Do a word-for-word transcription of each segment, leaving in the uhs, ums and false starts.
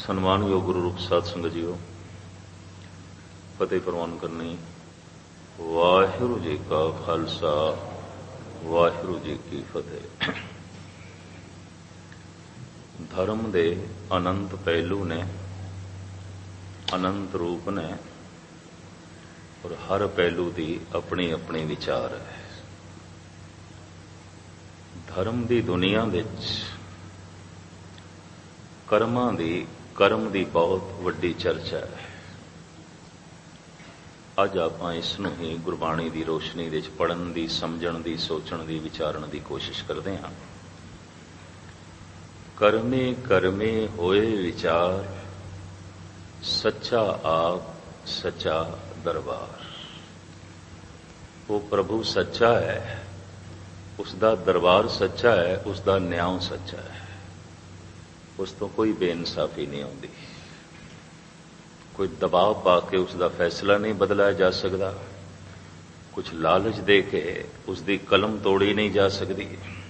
ਸਨਮਾਨਯੋਗ ਗੁਰੂ ਰੂਪ ਸਾਧ ਸੰਗਤ ਜੀਓ, ਫਤਿਹ ਪ੍ਰਵਾਨ ਕਰਨੀ। ਵਾਹਿਗੁਰੂ ਜੀ ਕਾ ਖਾਲਸਾ, ਵਾਹਿਗੁਰੂ ਜੀ ਕੀ ਫਤਿਹ। ਧਰਮ ਦੇ ਅਨੰਤ ਪਹਿਲੂ ਨੇ, ਅਨੰਤ ਰੂਪ ਨੇ, ਔਰ ਹਰ ਪਹਿਲੂ ਦੀ ਆਪਣੀ ਆਪਣੀ ਵਿਚਾਰ ਹੈ। ਧਰਮ ਦੀ ਦੁਨੀਆ ਵਿੱਚ ਕਰਮਾਂ ਦੀ ਕਰਮ ਦੀ ਬਹੁਤ ਵੱਡੀ ਚਰਚਾ ਹੈ। ਅੱਜ ਆਪਾਂ ਇਸ ਨੂੰ ਹੀ ਗੁਰਬਾਣੀ ਦੀ ਰੋਸ਼ਨੀ ਵਿੱਚ ਪੜ੍ਹਨ ਦੀ, ਸਮਝਣ ਦੀ, ਸੋਚਣ ਦੀ, ਵਿਚਾਰਨ ਦੀ ਕੋਸ਼ਿਸ਼ ਕਰਦੇ ਹਾਂ। ਕਰਮੇ ਕਰਮੇ ਹੋਏ ਵਿਚਾਰ, ਸੱਚਾ ਆਪ ਸੱਚਾ ਦਰਬਾਰ। ਉਹ ਪ੍ਰਭੂ ਸੱਚਾ ਹੈ, ਉਸ ਦਾ ਦਰਬਾਰ ਸੱਚਾ ਹੈ, ਉਸ ਦਾ ਨਿਆਂ ਸੱਚਾ ਹੈ। ਉਸ ਤੋਂ ਕੋਈ ਬੇਇਨਸਾਫੀ ਨਹੀਂ ਆਉਂਦੀ, ਕੋਈ ਦਬਾਅ ਪਾ ਕੇ ਉਸ ਦਾ ਫੈਸਲਾ ਨਹੀਂ ਬਦਲਾਇਆ ਜਾ ਸਕਦਾ, ਕੁਝ ਲਾਲਚ ਦੇ ਕੇ ਉਸ ਦੀ ਕਲਮ ਤੋੜੀ ਨਹੀਂ ਜਾ ਸਕਦੀ,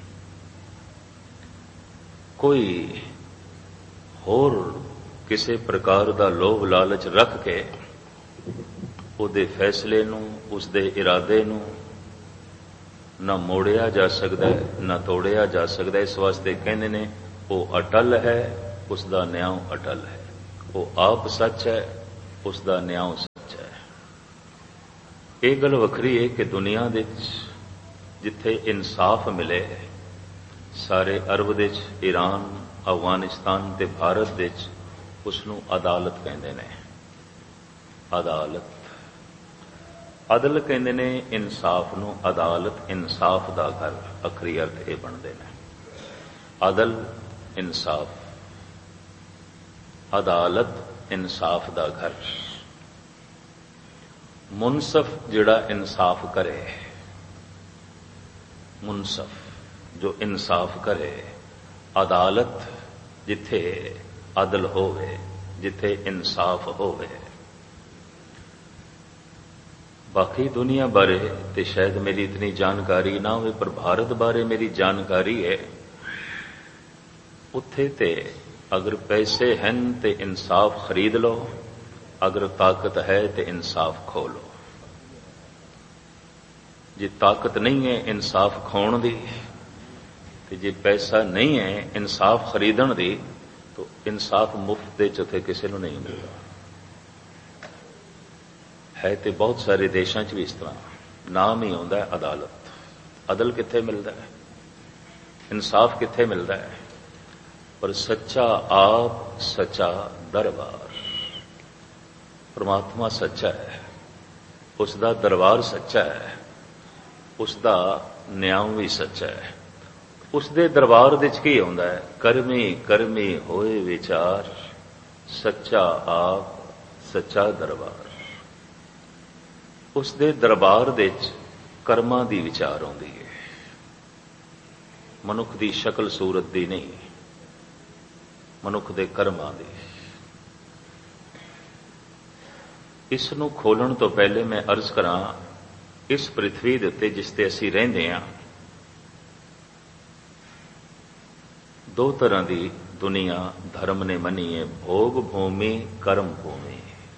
ਕੋਈ ਹੋਰ ਕਿਸੇ ਪ੍ਰਕਾਰ ਦਾ ਲੋਭ ਲਾਲਚ ਰੱਖ ਕੇ ਉਹਦੇ ਫੈਸਲੇ ਨੂੰ, ਉਸ ਦੇ ਇਰਾਦੇ ਨੂੰ ਨਾ ਮੋੜਿਆ ਜਾ ਸਕਦਾ, ਨਾ ਤੋੜਿਆ ਜਾ ਸਕਦਾ। ਇਸ ਵਾਸਤੇ ਕਹਿੰਦੇ ਨੇ ਉਹ ਅਟਲ ਹੈ, ਉਸ ਦਾ ਨਿਆਂ ਅਟਲ ਹੈ। ਉਹ ਆਪ ਸੱਚ ਹੈ, ਉਸ ਦਾ ਨਿਆਂ ਸੱਚ ਹੈ। ਇਹ ਗੱਲ ਵੱਖਰੀ ਹੈ ਕਿ ਦੁਨੀਆ ਦੇ ਵਿੱਚ ਜਿੱਥੇ ਇਨਸਾਫ ਮਿਲੇ, ਸਾਰੇ ਅਰਬ ਵਿੱਚ, ਈਰਾਨ, ਅਫਗਾਨਿਸਤਾਨ ਤੇ ਭਾਰਤ ਵਿੱਚ ਉਸ ਨੂੰ ਅਦਾਲਤ ਕਹਿੰਦੇ ਨੇ। ਅਦਾਲਤ, ਅਦਲ ਕਹਿੰਦੇ ਨੇ ਇਨਸਾਫ ਨੂੰ, ਅਦਾਲਤ ਇਨਸਾਫ ਦਾ ਘਰ। ਅਖਰੀ ਅਰਥ ਇਹ ਬਣਦੇ ਨੇ, ਅਦਲ ਇਨਸਾਫ, ਅਦਾਲਤ ਇਨਸਾਫ ਦਾ ਘਰ। ਮੁਨਸਫ ਜਿਹੜਾ ਇਨਸਾਫ ਕਰੇ, ਮੁਨਸਫ ਜੋ ਇਨਸਾਫ ਕਰੇ। ਅਦਾਲਤ ਜਿੱਥੇ ਅਦਲ ਹੋਵੇ, ਜਿੱਥੇ ਇਨਸਾਫ ਹੋਵੇ। ਬਾਕੀ ਦੁਨੀਆ ਬਾਰੇ ਤੇ ਸ਼ਾਇਦ ਮੇਰੀ ਇਤਨੀ ਜਾਣਕਾਰੀ ਨਾ ਹੋਵੇ, ਪਰ ਭਾਰਤ ਬਾਰੇ ਮੇਰੀ ਜਾਣਕਾਰੀ ਹੈ। ਉੱਥੇ ਤੇ ਅਗਰ ਪੈਸੇ ਹਨ ਤੇ ਇਨਸਾਫ ਖਰੀਦ ਲਓ, ਅਗਰ ਤਾਕਤ ਹੈ ਤੇ ਇਨਸਾਫ ਖੋ ਲਓ। ਜੇ ਤਾਕਤ ਨਹੀਂ ਹੈ ਇਨਸਾਫ ਖੋਣ ਦੀ, ਤੇ ਜੇ ਪੈਸਾ ਨਹੀਂ ਹੈ ਇਨਸਾਫ ਖਰੀਦਣ ਦੀ, ਤਾਂ ਇਨਸਾਫ ਮੁਫਤ ਦੇ ਉੱਥੇ ਕਿਸੇ ਨੂੰ ਨਹੀਂ ਮਿਲਦਾ। ਹੈ ਤੇ ਬਹੁਤ ਸਾਰੇ ਦੇਸ਼ਾਂ 'ਚ ਵੀ ਇਸ ਤਰ੍ਹਾਂ ਨਾਮ ਹੀ ਆਉਂਦਾ ਹੈ ਅਦਾਲਤ। ਅਦਲ ਕਿੱਥੇ ਮਿਲਦਾ ਹੈ, ਇਨਸਾਫ ਕਿੱਥੇ ਮਿਲਦਾ ਹੈ? ਪਰ ਸੱਚਾ ਆਪ ਸੱਚਾ ਦਰਬਾਰ। ਪਰਮਾਤਮਾ ਸੱਚਾ ਹੈ, ਉਸ ਦਾ ਦਰਬਾਰ ਸੱਚਾ ਹੈ, ਉਸ ਦਾ ਨਿਆਂ ਵੀ ਸੱਚਾ ਹੈ। ਉਸ ਦੇ ਦਰਬਾਰ ਵਿੱਚ ਕੀ ਆਉਂਦਾ ਹੈ? ਕਰਮੀ ਕਰਮੀ ਹੋਏ ਵਿਚਾਰ, ਸੱਚਾ ਆਪ ਸੱਚਾ ਦਰਬਾਰ। ਉਸ ਦੇ ਦਰਬਾਰ ਵਿੱਚ ਕਰਮਾਂ ਦੀ ਵਿਚਾਰ ਆਉਂਦੀ ਹੈ, ਮਨੁੱਖ ਦੀ ਸ਼ਕਲ ਸੂਰਤ ਦੀ ਨਹੀਂ, ਮਨੁੱਖ ਦੇ ਕਰਮਾਂ ਦੀ। ਇਸ ਨੂੰ ਖੋਲਣ ਤੋਂ ਪਹਿਲੇ ਮੈਂ ਅਰਜ਼ ਕਰਾਂ, ਇਸ ਪ੍ਰਿਥਵੀ ਦੇ ਉੱਤੇ ਜਿਸ ਤੇ ਅਸੀਂ ਰਹਿੰਦੇ ਹਾਂ, ਦੋ ਤਰ੍ਹਾਂ ਦੀ ਦੁਨੀਆ ਧਰਮ ਨੇ ਮੰਨੀ ਹੈ, ਭੋਗ ਭੂਮੀ, ਕਰਮ ਭੂਮੀ।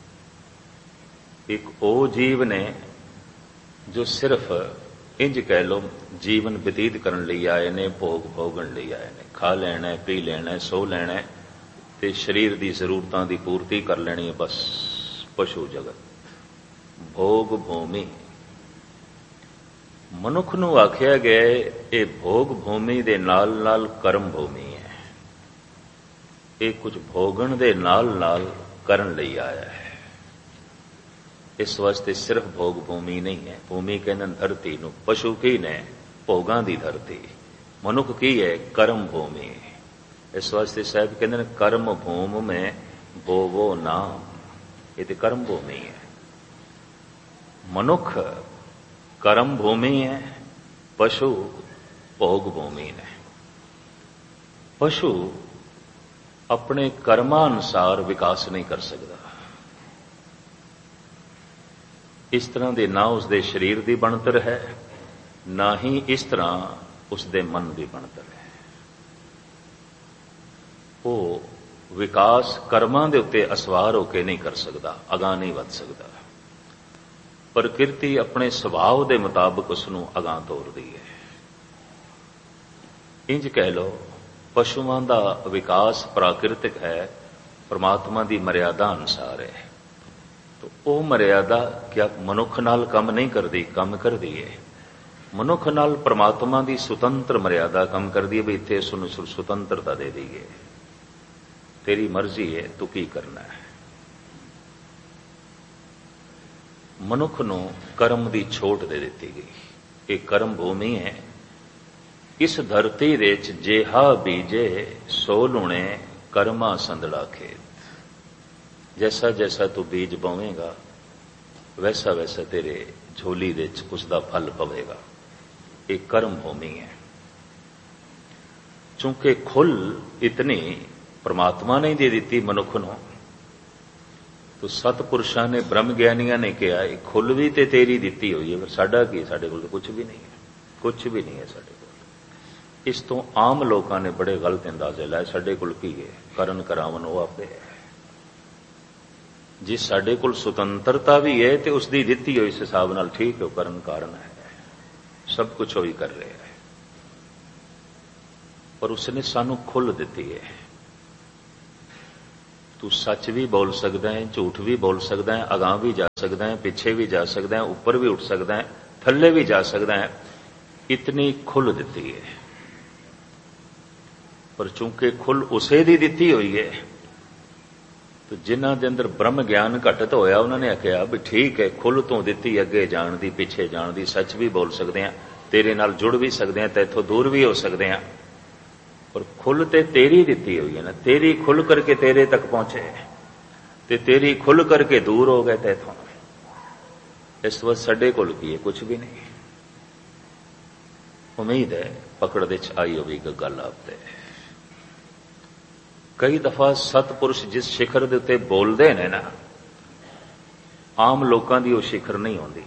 ਇੱਕ ਉਹ ਜੀਵ ਨੇ ਜੋ ਸਿਰਫ ਇੰਜ ਕਹਿ ਲਓ ਜੀਵਨ ਬਤੀਤ ਕਰਨ ਲਈ ਆਏ ਨੇ, ਭੋਗ ਭੋਗਣ ਲਈ ਆਏ ਨੇ। ਖਾ ਲੈਣਾ, ਪੀ ਲੈਣਾ, ਸੋ ਲੈਣਾ ਤੇ ਸਰੀਰ ਦੀ ਜ਼ਰੂਰਤਾਂ ਦੀ ਪੂਰਤੀ ਕਰ ਲੈਣੀ ਹੈ, ਬਸ। ਪਸ਼ੂ ਜਗਤ, ਭੋਗ ਭੂਮੀ। ਮਨੁੱਖ ਨੂੰ ਆਖਿਆ ਗਿਆ ਇਹ ਭੋਗ ਭੂਮੀ ਦੇ ਨਾਲ ਨਾਲ ਕਰਮ ਭੂਮੀ ਹੈ। ਇਹ ਕੁਝ ਭੋਗਣ ਦੇ ਨਾਲ ਨਾਲ ਕਰਨ ਲਈ ਆਇਆ ਹੈ। ਇਸ ਵਾਸਤੇ ਸਿਰਫ ਭੋਗ ਭੂਮੀ ਨਹੀਂ ਹੈ। ਭੂਮੀ ਕਹਿੰਦੇ ਧਰਤੀ ਨੂੰ, ਪਸ਼ੂ ਕੀ ਨੇ? ਭੋਗਾਂ ਦੀ ਧਰਤੀ। ਮਨੁੱਖ ਕੀ ਹੈ? ਕਰਮ ਭੂਮੀ। ਇਸ ਵਾਸਤੇ ਸਾਹਿਬ ਕਹਿੰਦੇ ਨੇ ਕਰਮ ਭੂਮ ਮੈਂ ਬੋਵੋ ਨਾਮ। ਇਹ ਤੇ ਕਰਮ ਭੂਮੀ ਹੈ। ਮਨੁੱਖ ਕਰਮ ਭੂਮੀ ਹੈ, ਪਸ਼ੂ ਭੋਗ ਭੂਮੀ ਨੇ। ਪਸ਼ੂ ਆਪਣੇ ਕਰਮਾਂ ਅਨੁਸਾਰ ਵਿਕਾਸ ਨਹੀਂ ਕਰ ਸਕਦਾ। ਇਸ ਤਰ੍ਹਾਂ ਦੇ ਨਾ ਉਸ ਦੇ ਸਰੀਰ ਦੀ ਬਣਤਰ ਹੈ, ਨਾ ਹੀ ਇਸ ਤਰ੍ਹਾਂ ਉਸ ਦੇ ਮਨ ਦੀ ਬਣਤਰ ਹੈ। ਉਹ ਵਿਕਾਸ ਕਰਮਾਂ ਦੇ ਉੱਤੇ ਅਸਵਾਰ ਹੋ ਕੇ ਨਹੀਂ ਕਰ ਸਕਦਾ, ਅਗਾਂਹ ਨਹੀਂ ਵੱਧ ਸਕਦਾ। ਪ੍ਰਕਿਰਤੀ ਆਪਣੇ ਸੁਭਾਅ ਦੇ ਮੁਤਾਬਕ ਉਸ ਨੂੰ ਅਗਾਂਹ ਤੋਰਦੀ ਹੈ। ਇੰਜ ਕਹਿ ਲਓ, ਪਸ਼ੂਆਂ ਦਾ ਵਿਕਾਸ ਪ੍ਰਾਕਿਰਤਿਕ ਹੈ, ਪਰਮਾਤਮਾ ਦੀ ਮਰਿਆਦਾ ਅਨੁਸਾਰ ਹੈ। ਤਾਂ ਉਹ ਮਰਿਆਦਾ ਕਿਆ ਮਨੁੱਖ ਨਾਲ ਕੰਮ ਨਹੀਂ ਕਰਦੀ? ਕੰਮ ਕਰਦੀ ਹੈ। ਮਨੁੱਖ ਨਾਲ ਪਰਮਾਤਮਾ ਦੀ ਸੁਤੰਤਰ ਮਰਿਆਦਾ ਕੰਮ ਕਰਦੀ ਹੈ ਵੀ ਇੱਥੇ ਇਸ ਨੂੰ ਸੁਤੰਤਰਤਾ ਦੇ ਦਈਏ, ਤੇਰੀ ਮਰਜ਼ੀ ਹੈ, ਤੂੰ ਕੀ ਕਰਨਾ ਹੈ। ਮਨੁੱਖ ਨੂੰ ਕਰਮ ਦੀ ਛੋਟ ਦੇ ਦਿੱਤੀ ਗਈ। ਇਹ ਕਰਮ ਭੂਮੀ ਹੈ। ਇਸ ਧਰਤੀ ਦੇ ਵਿੱਚ ਜੇਹਾ ਬੀਜੇ ਸੋ ਲੁਣੇ ਕਰਮਾ ਸੰਦੜਾ ਖੇਤ। ਜੈਸਾ ਜੈਸਾ ਤੂੰ ਬੀਜ ਬੋਵੇਂਗਾ ਵੈਸਾ ਵੈਸਾ ਤੇਰੇ ਝੋਲੀ ਦੇ ਵਿੱਚ ਉਸ ਦਾ ਫਲ ਪਵੇਗਾ। ਇਹ ਕਰਮ ਭੂਮੀ ਹੈ। ਚੂੰਕਿ ਖੁੱਲ ਇਤਨੀ ਪਰਮਾਤਮਾ ਨੇ ਦੇ ਦਿੱਤੀ ਮਨੁੱਖ ਨੂੰ, ਤੋ ਸਤਪੁਰਸ਼ਾਂ ਨੇ, ਬ੍ਰਹਮ ਗਿਆਨੀਆਂ ਨੇ ਕਿਹਾ ਇਹ ਖੁੱਲ ਵੀ ਤੇ ਤੇਰੀ ਦਿੱਤੀ ਹੋਈ ਹੈ, ਪਰ ਸਾਡਾ ਕੀ? ਸਾਡੇ ਕੋਲ ਤਾਂ ਕੁਝ ਵੀ ਨਹੀਂ ਹੈ, ਕੁਝ ਵੀ ਨਹੀਂ ਹੈ ਸਾਡੇ ਕੋਲ। ਇਸ ਤੋਂ ਆਮ ਲੋਕਾਂ ਨੇ ਬੜੇ ਗਲਤ ਅੰਦਾਜ਼ੇ ਲਾਏ, ਸਾਡੇ ਕੋਲ ਕੀ ਹੈ? ਕਰਨ ਕਰਾਵਨ ਉਹ ਆਪੇ ਹੈ। ਜੇ ਸਾਡੇ ਕੋਲ ਸੁਤੰਤਰਤਾ ਵੀ ਹੈ ਤੇ ਉਸ ਦੀ ਦਿੱਤੀ ਹੋਈ ਇਸ ਹਿਸਾਬ ਨਾਲ ਠੀਕ ਹੈ, ਕਰਨ ਕਾਰਨ ਹੈ, ਸਭ ਕੁਝ ਉਹੀ ਕਰ ਰਿਹਾ ਹੈ। ਪਰ ਉਸਨੇ ਸਾਨੂੰ ਖੁੱਲ ਦਿੱਤੀ ਹੈ। ਤੂੰ ਸੱਚ ਵੀ ਬੋਲ ਸਕਦਾ ਹੈ, ਝੂਠ ਵੀ ਬੋਲ ਸਕਦਾ ਹੈ, ਅਗਾਂਹ ਵੀ ਜਾ ਸਕਦਾ ਹੈ, ਪਿੱਛੇ ਵੀ ਜਾ ਸਕਦਾ ਹੈ, ਉੱਪਰ ਵੀ ਉੱਠ ਸਕਦਾ ਹੈ, ਥੱਲੇ ਵੀ ਜਾ ਸਕਦਾ ਹੈ। ਇਤਨੀ ਖੁੱਲ ਦਿੱਤੀ ਹੈ। ਪਰ ਚੂੰਕਿ ਖੁੱਲ ਉਸੇ ਦੀ ਦਿੱਤੀ ਹੋਈ ਹੈ, ਤੇ ਜਿਨ੍ਹਾਂ ਦੇ ਅੰਦਰ ਬ੍ਰਹਮ ਗਿਆਨ ਘਟਤ ਹੋਇਆ ਉਹਨਾਂ ਨੇ ਆਖਿਆ ਵੀ ਠੀਕ ਹੈ, ਖੁੱਲ ਤੋਂ ਦਿੱਤੀ, ਅੱਗੇ ਜਾਣ ਦੀ, ਪਿੱਛੇ ਜਾਣ ਦੀ, ਸੱਚ ਵੀ ਬੋਲ ਸਕਦੇ ਹਾਂ, ਤੇਰੇ ਨਾਲ ਜੁੜ ਵੀ ਸਕਦੇ ਹਾਂ, ਤੇ ਇੱਥੋਂ ਦੂਰ ਵੀ ਹੋ ਸਕਦੇ ਹਾਂ। ਪਰ ਖੁੱਲ ਤੇ ਤੇਰੀ ਦਿੱਤੀ ਹੋਈ ਹੈ ਨਾ, ਤੇਰੀ ਖੁੱਲ ਕਰਕੇ ਤੇਰੇ ਤੱਕ ਪਹੁੰਚੇ ਤੇ ਤੇਰੀ ਖੁੱਲ ਕਰਕੇ ਦੂਰ ਹੋ ਗਏ ਤੇਥੋਂ। ਇਸ ਵਕਤ ਸਾਡੇ ਕੋਲ ਕੀ ਹੈ? ਕੁਝ ਵੀ ਨਹੀਂ। ਉਮੀਦ ਹੈ ਪਕੜ ਦੇ ਚ ਆਈ ਹੋਵੇਗੀ ਗੱਲ ਆਪ ਤੇ। ਕਈ ਦਫਾ ਸਤਪੁਰਸ਼ ਜਿਸ ਸਿਖਰ ਦੇ ਉੱਤੇ ਬੋਲਦੇ ਨੇ ਨਾ, ਆਮ ਲੋਕਾਂ ਦੀ ਉਹ ਸਿਖਰ ਨਹੀਂ ਹੁੰਦੀ।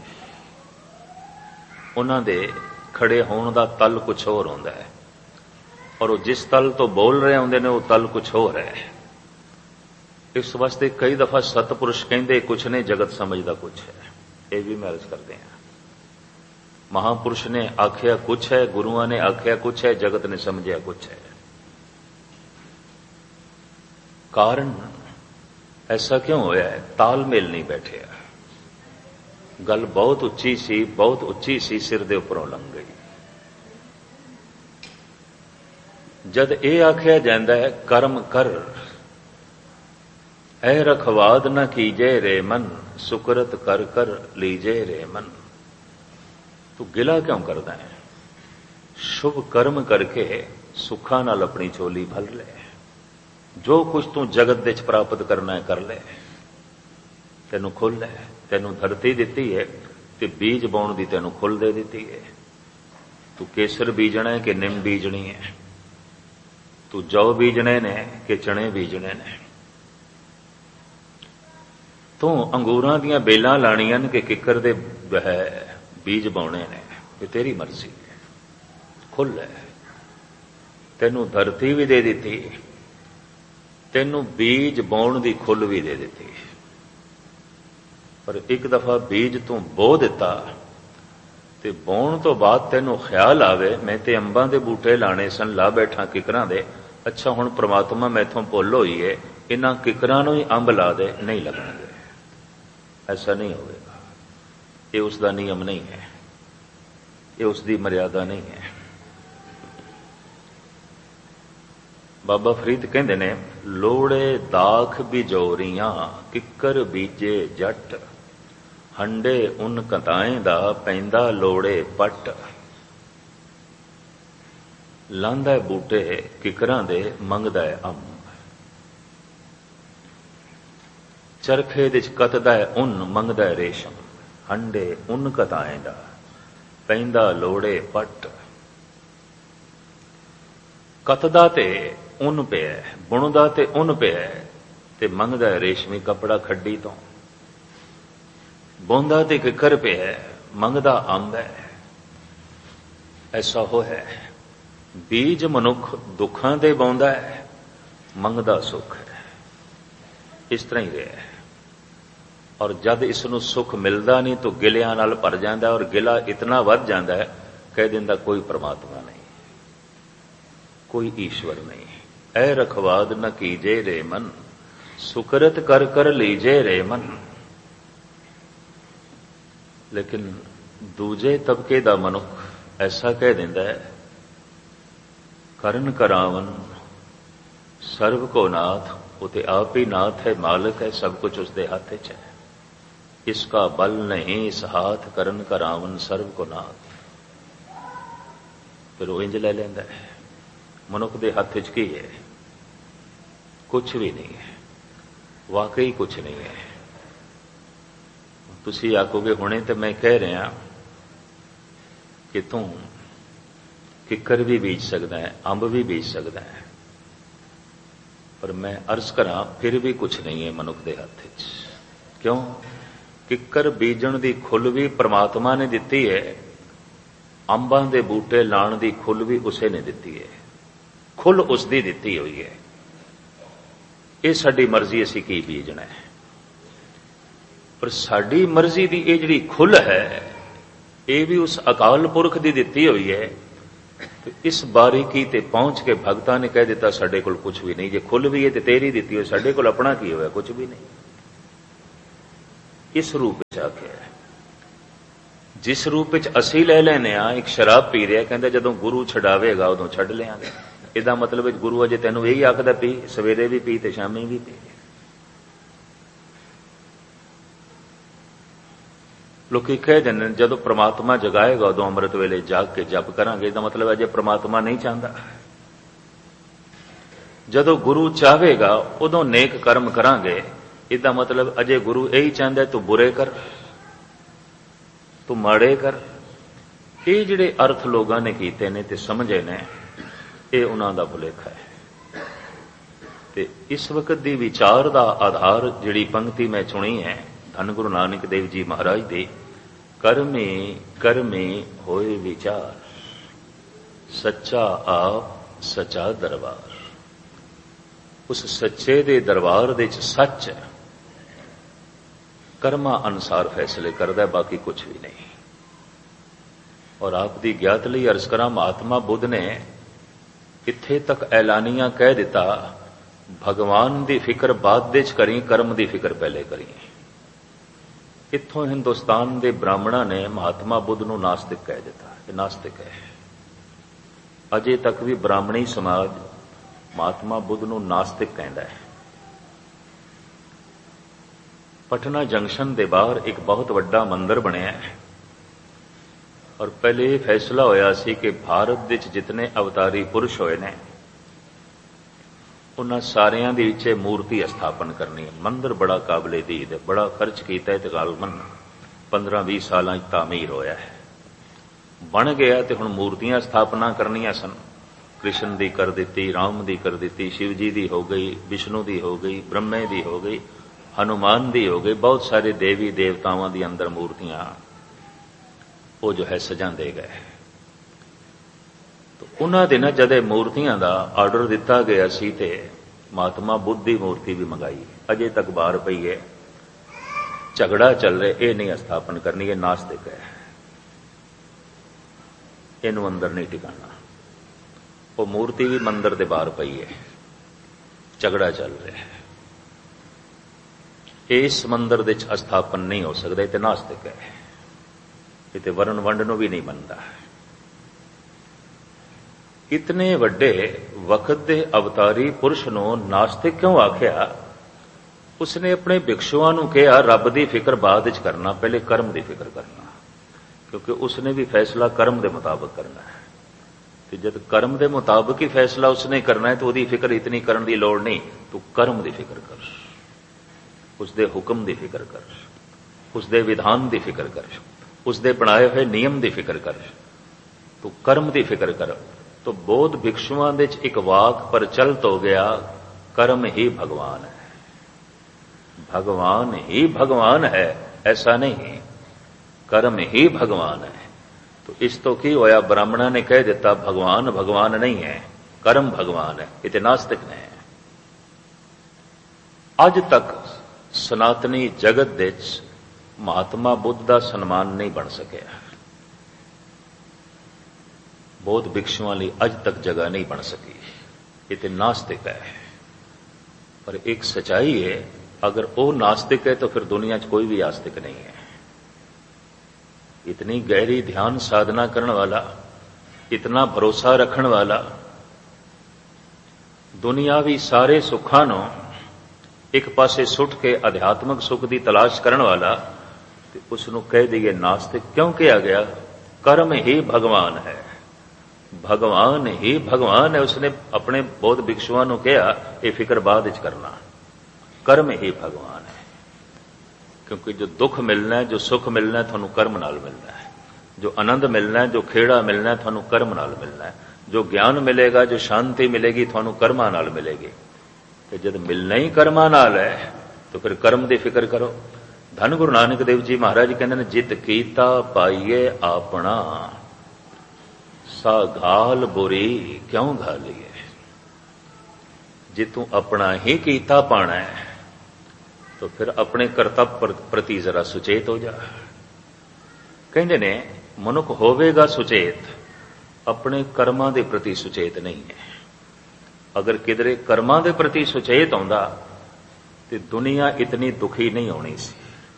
ਉਹਨਾਂ ਦੇ ਖੜੇ ਹੋਣ ਦਾ ਤਲ ਕੁਝ ਹੋਰ ਹੁੰਦਾ ਹੈ, ਔਰ ਉਹ ਜਿਸ ਤਲ ਤੋਂ ਬੋਲ ਰਹੇ ਹੁੰਦੇ ਨੇ ਉਹ ਤਲ ਕੁਝ ਹੋਰ ਹੈ। ਇਸ ਵਾਸਤੇ ਕਈ ਦਫਾ ਸਤਪੁਰਸ਼ ਕਹਿੰਦੇ ਕੁਝ ਨੇ, ਜਗਤ ਸਮਝਦਾ ਕੁਝ ਹੈ। ਇਹ ਵੀ ਮੈਂ ਅਰਜ਼ ਕਰਦੇ ਹਾਂ, ਮਹਾਪੁਰਸ਼ ਨੇ ਆਖਿਆ ਕੁਝ ਹੈ, ਗੁਰੂਆਂ ਨੇ ਆਖਿਆ ਕੁਝ ਹੈ, ਜਗਤ ਨੇ ਸਮਝਿਆ ਕੁਝ ਹੈ। ਕਾਰਨ ਐਸਾ ਕਿਉਂ ਹੋਇਆ ਹੈ? ਤਾਲਮੇਲ ਨਹੀਂ ਬੈਠਿਆ। ਗੱਲ ਬਹੁਤ ਉੱਚੀ ਸੀ, ਬਹੁਤ ਉੱਚੀ ਸੀ, ਸਿਰ ਦੇ ਉੱਪਰੋਂ ਲੰਘ ਗਈ। ਜਦ ਇਹ ਆਖਿਆ ਜਾਂਦਾ ਹੈ ਕਰਮ ਕਰ, ਐ ਰਖਵਾਦ ਨ ਕੀਜੇ ਰੇ ਮਨ, ਸੁਕਰਤ ਕਰ ਕਰ ਲੀਜੇ ਰੇ ਮਨ। ਤੂੰ ਗਿਲਾ ਕਿਉਂ ਕਰਦਾ ਹੈ? ਸ਼ੁਭ ਕਰਮ ਕਰਕੇ ਸੁੱਖਾਂ ਨਾਲ ਆਪਣੀ ਝੋਲੀ ਭਰ ਲੈ। ਜੋ ਕੁਝ ਤੂੰ ਜਗਤ ਦੇ ਵਿੱਚ ਪ੍ਰਾਪਤ ਕਰਨਾ ਹੈ ਕਰ ਲੈ। ਤੈਨੂੰ ਖੁੱਲ੍ਹ ਹੈ, ਤੈਨੂੰ ਧਰਤੀ ਦਿੱਤੀ ਹੈ ਤੇ ਬੀਜ ਬਾਉਣ ਦੀ ਤੈਨੂੰ ਖੁੱਲ੍ਹ ਦੇ ਦਿੱਤੀ ਹੈ। ਤੂੰ ਕੇਸਰ ਬੀਜਣਾ ਹੈ ਕਿ ਨਿੰਮ ਬੀਜਣੀ ਹੈ? ਤੂੰ ਜੌ ਬੀਜਣੇ ਨੇ ਕਿ ਚਣੇ ਬੀਜਣੇ ਨੇ? ਤੂੰ ਅੰਗੂਰਾਂ ਦੀਆਂ ਬੇਲਾਂ ਲਾਣੀਆਂ ਨੇ ਕਿ ਕਿੱਕਰ ਦੇ ਬੀਜ ਬਾਉਣੇ ਨੇ? ਇਹ ਤੇਰੀ ਮਰਜ਼ੀ ਹੈ। ਖੁੱਲ੍ਹ ਹੈ। ਤੈਨੂੰ ਧਰਤੀ ਵੀ ਦੇ ਦਿੱਤੀ, ਤੈਨੂੰ ਬੀਜ ਬਾਉਣ ਦੀ ਖੁੱਲ੍ਹ ਵੀ ਦੇ ਦਿੱਤੀ। ਪਰ ਇੱਕ ਦਫਾ ਬੀਜ ਤੂੰ ਬੋ ਦਿੱਤਾ ਤੇ ਬਾਉਣ ਤੋਂ ਬਾਅਦ ਤੈਨੂੰ ਖਿਆਲ ਆਵੇ ਮੈਂ ਤੇ ਅੰਬਾਂ ਦੇ ਬੂਟੇ ਲਾਣੇ ਸਨ, ਲਾ ਬੈਠਾ ਕਿਕਰਾਂ ਦੇ। ਅੱਛਾ ਹੁਣ ਪ੍ਰਮਾਤਮਾ ਮੈਥੋਂ ਭੁੱਲ ਹੋਈ ਹੈ, ਇਹਨਾਂ ਕਿਕਰਾਂ ਨੂੰ ਹੀ ਅੰਬ ਲਾ ਦੇ, ਨਹੀਂ ਲੱਗਣਗੇ। ਐਸਾ ਨਹੀਂ ਹੋਵੇਗਾ। ਇਹ ਉਸ ਦਾ ਨਿਯਮ ਨਹੀਂ ਹੈ, ਇਹ ਉਸ ਦੀ ਮਰਿਆਦਾ ਨਹੀਂ ਹੈ। ਬਾਬਾ ਫਰੀਦ ਕਹਿੰਦੇ ਨੇ, ਲੋੜੇ ਦਾਖ ਬਿਜੋਰੀਆਂ ਕਿੱਕਰ ਬੀਜੇ ਜੱਟ, ਹੰਡੇ ਉਨ ਕਤਾਏ ਦਾ ਪੈਂਦਾ ਲੋੜੇ ਪੱਟ। ਲਾਂਦਾ ਬੂਟੇ ਕਿਕਰਾਂ ਦੇ, ਮੰਗਦਾ ਅੰਬ। ਚਰਖੇ ਦੇ ਚ ਕਤਦਾ ਉਨ, ਮੰਗਦਾ ਰੇਸ਼ਮ। ਹੰਡੇ ਉਨ ਕਤਾਏ ਦਾ ਪੈਂਦਾ ਲੋੜੇ ਪੱਟ। ਕਤਦਾ ਤੇ ਉਨ ਪਿਆ, ਬੁਣਦਾ ਤੇ ਉਨ ਪਿਆ ਤੇ ਮੰਗਦਾ ਰੇਸ਼ਮੀ ਕੱਪੜਾ ਖੱਡੀ ਤੋਂ। ਬੋਂਦਾ ਤੇ ਕਿੱਕਰ ਪਿਆ, ਮੰਗਦਾ ਅੰਬ ਹੈ। ਐਸਾ ਹੋ ਹੈ। ਬੀਜ ਮਨੁੱਖ ਦੁੱਖਾਂ ਦੇ ਬਾਉਂਦਾ ਹੈ, ਮੰਗਦਾ ਸੁੱਖ ਹੈ। इस तरह ही रहा है। और जब इसनों सुख मिलता नहीं तो गिलियां नाल भर जाता और गिला इतना वध जाता है, कह दिंदा कोई परमात्मा नहीं, कोई ईश्वर नहीं। ऐ रखवाद न कीजे रे मन, सुकृत कर कर लीजे रे मन। लेकिन दूजे तबके दा मनुख ऐसा कह दिंदा है, करन करावन सर्व को नाथ, वो तो आप ही नाथ है, मालिक है, सब कुछ उसके हाथ च है। इसका बल नहीं इस हाथ, करन करावन सर्व को नाथ। फिर वो इंज ले लेंदा है, मनुख दे हथ च की है? कुछ भी नहीं है, वाकई कुछ नहीं है। तुसी आखोगे हुणे तो मैं कह रहा कि तू किकर भी बीज सकता है, अंब भी बीज सकता है, पर मैं अर्ज करा फिर भी कुछ नहीं है मनुख दे हथ च। क्यों? किकर बीजण दी खुल भी परमात्मा ने दिती है, अंबां दे बूटे लाण दी खुल भी उसे ने दिती है, खुल उसदी दिती हुई है। ये साडी मर्जी असी की बीजना है, पर साडी मर्जी दी ये जिहड़ी खुल है ये भी उस अकाल पुरख दी दिती हुई है। तो इस बारीकी ते पहुंच के भगतां ने कह दिता साडे कोल कुछ भी नहीं, जे खुल भी है तो तेरी दिती हुई, साडे कोल अपना की होया? कुछ भी नहीं। इस रूप च आख्या है, जिस रूप च असी ले लेने आ। एक शराब पी रहा, कहता जदों गुरु छड़ावेगा उदों छड़ लियांगे। इहदा मतलब गुरु अजे तैनूं यही आखदा पी, सवेरे भी पी ते शामी भी पी। लोग कह दें जदों परमात्मा जगाएगा उदों अमृत वेले जाग के जप करांगे, इसका मतलब अजे परमात्मा नहीं चाहता। जदों गुरु चाहेगा उदों नेक कर्म करांगे, इसका मतलब अजे गुरु यही चाहता तू बुरे कर, तू माड़े कर। ये जिहड़े अर्थ लोगों ने कीते ने ते समझे ने, ये उन्हां दा भुलेखा है। ते इस वक्त दी विचार दा आधार जिहड़ी पंक्ति मैं चुनी है धन गुरु नानक देव जी महाराज दे, कर्मे कर्मे होए विचार, सच्चा आप सच्चा दरबार। उस सच्चे दे दरबार दे च सच है, कर्मा अनुसार फैसले करदा है, बाकी कुछ भी नहीं। और आप दी ज्ञात लई अर्ज करा, महात्मा बुद्ध ने इत्थे तक ऐलानिया कह दिता, भगवान दी फिक्र बाद दे च करी, कर्म दी फिक्र पहले करी। इत्थों हिंदुस्तान दे ब्राह्मणा ने महात्मा बुद्ध नूं नास्तिक कह दिता, ये नास्तिक है। अजे तक भी ब्राह्मणी समाज महात्मा बुद्ध नूं नास्तिक कहता है। पटना जंक्शन दे बाहर एक बहुत वड्डा मंदिर बनया है, और पहले यह फैसला होया सी कि भारत विच जितने अवतारी पुरुष होए ने उन्हां सारियां दे विच मूर्ति स्थापन करनी है। मंदिर बड़ा काबिले दीद है, बड़ा खर्च किया है, तकरीबन पंद्रह बीस साल तामीर होया है, बन गया। तो हुण मूर्तियां स्थापना करनियां सन, कृष्ण दी कर दी, राम दी कर दी, शिव जी दी हो गई, विष्णु दी हो गई, ब्रह्मे दी हो गई, हनुमान दी हो गई, बहुत सारे देवी देवतावां दी अंदर मूर्तियां वो जो है सजांदे गए। तो उन्हां दिनां जदे मूर्तियां दा आर्डर दिता गया सी ते महात्मा बुद्ध दी मूर्ति भी मंगाई, अजे तक बाहर पई है, झगड़ा चल रहा, ये नहीं स्थापन करनी, ये नास्तिक है, इनू अंदर नहीं टिकाना। वो मूर्ति भी मंदिर दे बाहर पई है, झगड़ा चल रहा है, इस मंदिर दे स्थापन नहीं हो सकता, ये नास्तिक है, ये वरण वंड नूं भी नहीं मनता। इतने वड्डे वक्त दे अवतारी पुरुष नूं नास्तिक क्यों आख्या? उसने अपने भिक्षुआं नूं कहा रब दी फिक्र बाद विच करना, पहले कर्म दी फिक्र करना, क्योंकि उसने भी फैसला कर्म दे मुताबिक करना है। तो जब कर्म दे मुताबिक ही फैसला उसने करना है तो उसकी फिक्र इतनी करने की लोड़ नहीं, तू कर्म दी फिक्र कर, उसदे हुक्म दी फिक्र कर, उसदे विधान दी फिक्र कर, उसदे बनाए हुए नियम दी फिक्र कर, तू कर्म दी फिक्र कर। तो बौद्ध भिक्षुआं दे च एक वाक प्रचलित हो गया, कर्म ही भगवान है, भगवान ही भगवान है, ऐसा नहीं, कर्म ही भगवान है। तो इस तो की होया, ब्राह्मणा ने कह दिता भगवान भगवान नहीं है, कर्म भगवान है, इतने नास्तिक ने। अज तक ਸਨਾਤਨੀ ਜਗਤ ਦੇ ਵਿੱਚ ਮਹਾਤਮਾ ਬੁੱਧ ਦਾ ਸਨਮਾਨ ਨਹੀਂ ਬਣ ਸਕਿਆ। ਬੌਧ ਭਿਕਸ਼ੂਆਂ ਲਈ ਅੱਜ ਤੱਕ ਜਗ੍ਹਾ ਨਹੀਂ ਬਣ ਸਕੀ। ਇਹ ਤੇ ਨਾਸਤਿਕ ਹੈ। ਪਰ ਇੱਕ ਸਚਾਈ ਹੈ, ਅਗਰ ਉਹ ਨਾਸਤਿਕ ਹੈ ਤਾਂ ਫਿਰ ਦੁਨੀਆ 'ਚ ਕੋਈ ਵੀ ਆਸਤਿਕ ਨਹੀਂ है। इतनी गहरी ध्यान साधना करने वाला, इतना भरोसा रखने वाला, दुनियावी सारे सुखां नूं एक पासे सुट के अध्यात्मक सुख की तलाश करने वाला, ते उसनूं कह दईए नास्तिक क्यों कहा गया? कर्म ही भगवान है, भगवान ही भगवान है। उसने अपने बौद्ध भिक्षुओं नूं कहा यह फिक्र बाद विच करना, कर्म ही भगवान है। क्योंकि जो दुख मिलना है, जो सुख मिलना है, थानू कर्म नाल मिलना है। जो आनंद मिलना है, जो खेड़ा मिलना है, थानू कर्म नाल मिलना है। जो ज्ञान मिलेगा, जो शांति मिलेगी, थानू कर्मां नाल मिलेगी। तो जब मिलना ही कर्मां नाल है तो फिर कर्म की फिक्र करो। धन गुरु नानक देव जी महाराज कहते हैं, जित कीता पाइए आपना, सा घाल बुरी क्यों घालिए। जे तू अपना ही कीता पाना है तो फिर अपने कर्तव्य प्रति जरा सुचेत हो जा। कहते ने मनुख होवेगा सुचेत, अपने कर्मां दे प्रति सुचेत नहीं है। अगर किधरे कर्मां दे प्रति सुचेत आउंदा ते दुनिया इतनी दुखी नहीं होनी सी।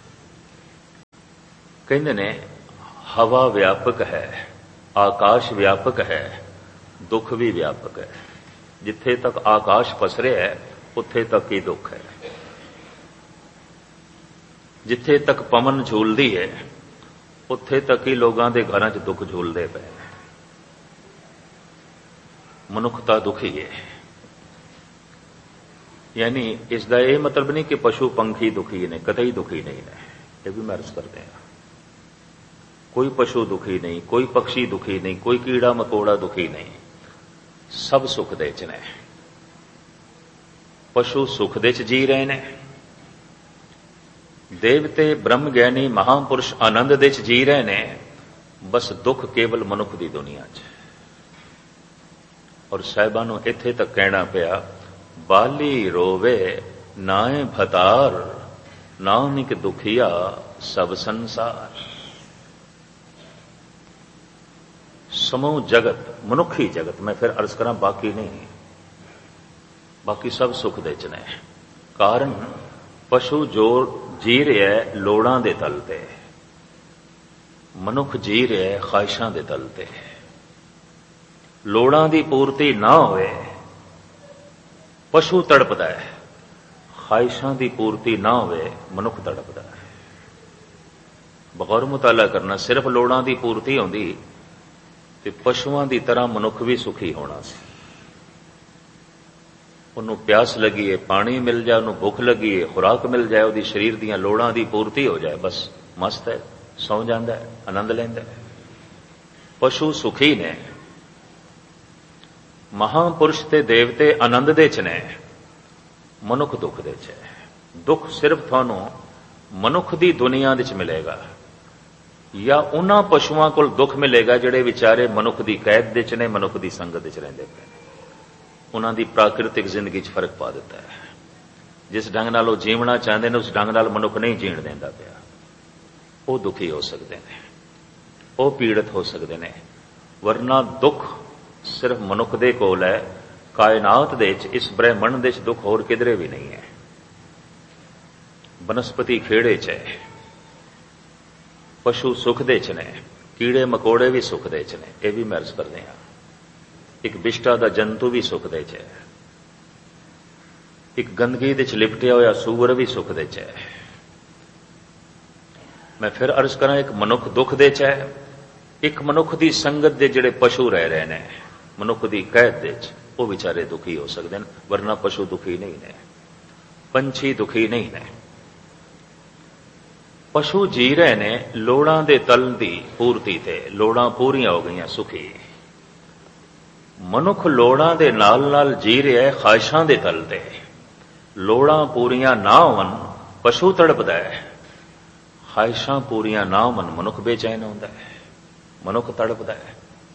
कहते ने हवा व्यापक है, आकाश व्यापक है, दुख भी व्यापक है। जिथे तक आकाश पसरे है उत्थे तक ही दुख है। जिथे तक पवन झूलदी है उत्थे तक ही लोगों के घरां 'च दुख झूलदे पे। मनुखता दुखी है। यानी इसका यह मतलब नहीं कि पशु पंखी दुखी ने, कतई दुखी नहीं ने। यह भी मैं अर्ज करते हैं, कोई पशु दुखी नहीं, कोई पक्षी दुखी नहीं, कोई कीड़ा मकोड़ा दुखी नहीं, सब सुख दे च ने। पशु सुख दे च जी रहे ने, देवते ब्रह्म ज्ञानी महापुरुष आनंद दे च जी रहे ने। बस दुख केवल मनुख की दुनिया च। और साहिबां नूं इत्थे तक कहना पिया, बाली रोवे नाए भतार, नानक दुखिया सब संसार। समूह जगत, मनुखी जगत, मैं फिर अर्ज करा बाकी नहीं, बाकी सब सुख दे च ने। कारण पशु जो जी रहा है लोड़ां दे तल ते, मनुख जी रहा है ख्वाहिशां दे तल ते। लोड़ां दी पूर्ति ना होए पशु तड़पदा है, ख्वाहिशां दी पूर्ति ना होए मनुख तड़पदा है। बगौर मुताला करना, सिर्फ लोड़ां दी पूर्ति होंदी ते पशुआं दी तरह मनुख भी सुखी होना सी। उन्हों प्यास लगी है, पानी मिल जाए, उन्होंने भुख लगी है, खुराक मिल जाए, उसकी शरीर दीयां लोड़ां दी पूर्ति हो जाए, बस मस्त है, सौ जाता है, आनंद लैंदा है। पशु सुखी ने, महापुरुष ते देवते आनंद दे च ने, मनुख दुख दे च है। दुख सिर्फ थानू मनुख दी दुनिया दे च मिलेगा, या उन्हां पशुआं कोल दुख मिलेगा जिहड़े विचारे मनुख दी कैद दे च ने, मनुख दी संगत दे च रहिंदे पे। उन्हां दी प्राकृतिक जिंदगी च फर्क पा दिता है। जिस ढंग नाल वो जीवना चाहते हैं उस ढंग नाल मनुख नहीं जीण देंदा पिया। वो दुखी हो सकते हैं, वो पीड़ित हो सकते हैं। वरना दुख सिर्फ मनुख दे कोल है, कायनात दे च, इस ब्रह्मंड दे च दुख होर किधरे भी नहीं है। बनस्पति खेड़े च है, पशु सुख दे च ने, कीड़े मकोड़े भी सुख दे च ने। यह भी मैं अर्ज करते हैं, एक विष्टा दा जंतु भी सुख दे च है, एक गंदगी दे च लिपटिया होया सूअर भी सुख दे च है। मैं फिर अर्ज करा, एक मनुख दुख दे च है, एक मनुख दी संगत दे जिहड़े पशु रह रहे ने, मनुख दी कैद दे च, वो बेचारे दुखी हो सकते हैं। वरना पशु दुखी नहीं ने, पंछी दुखी नहीं ने। पशु जी रहे ने लोड़ां दे तल दी पूर्ति ते, लोड़ां पूरियां हो गईयां, सुखी। मनुख लोड़ां दे नाल नाल जी रहा है ख्वाहिशां दे तल ते। लोड़ां पूरियां ना होवन पशु तड़पदा है, ख्वाहिशां पूरियां ना होवन मनुख बेचैन होंदा है, मनुख तड़पदा है।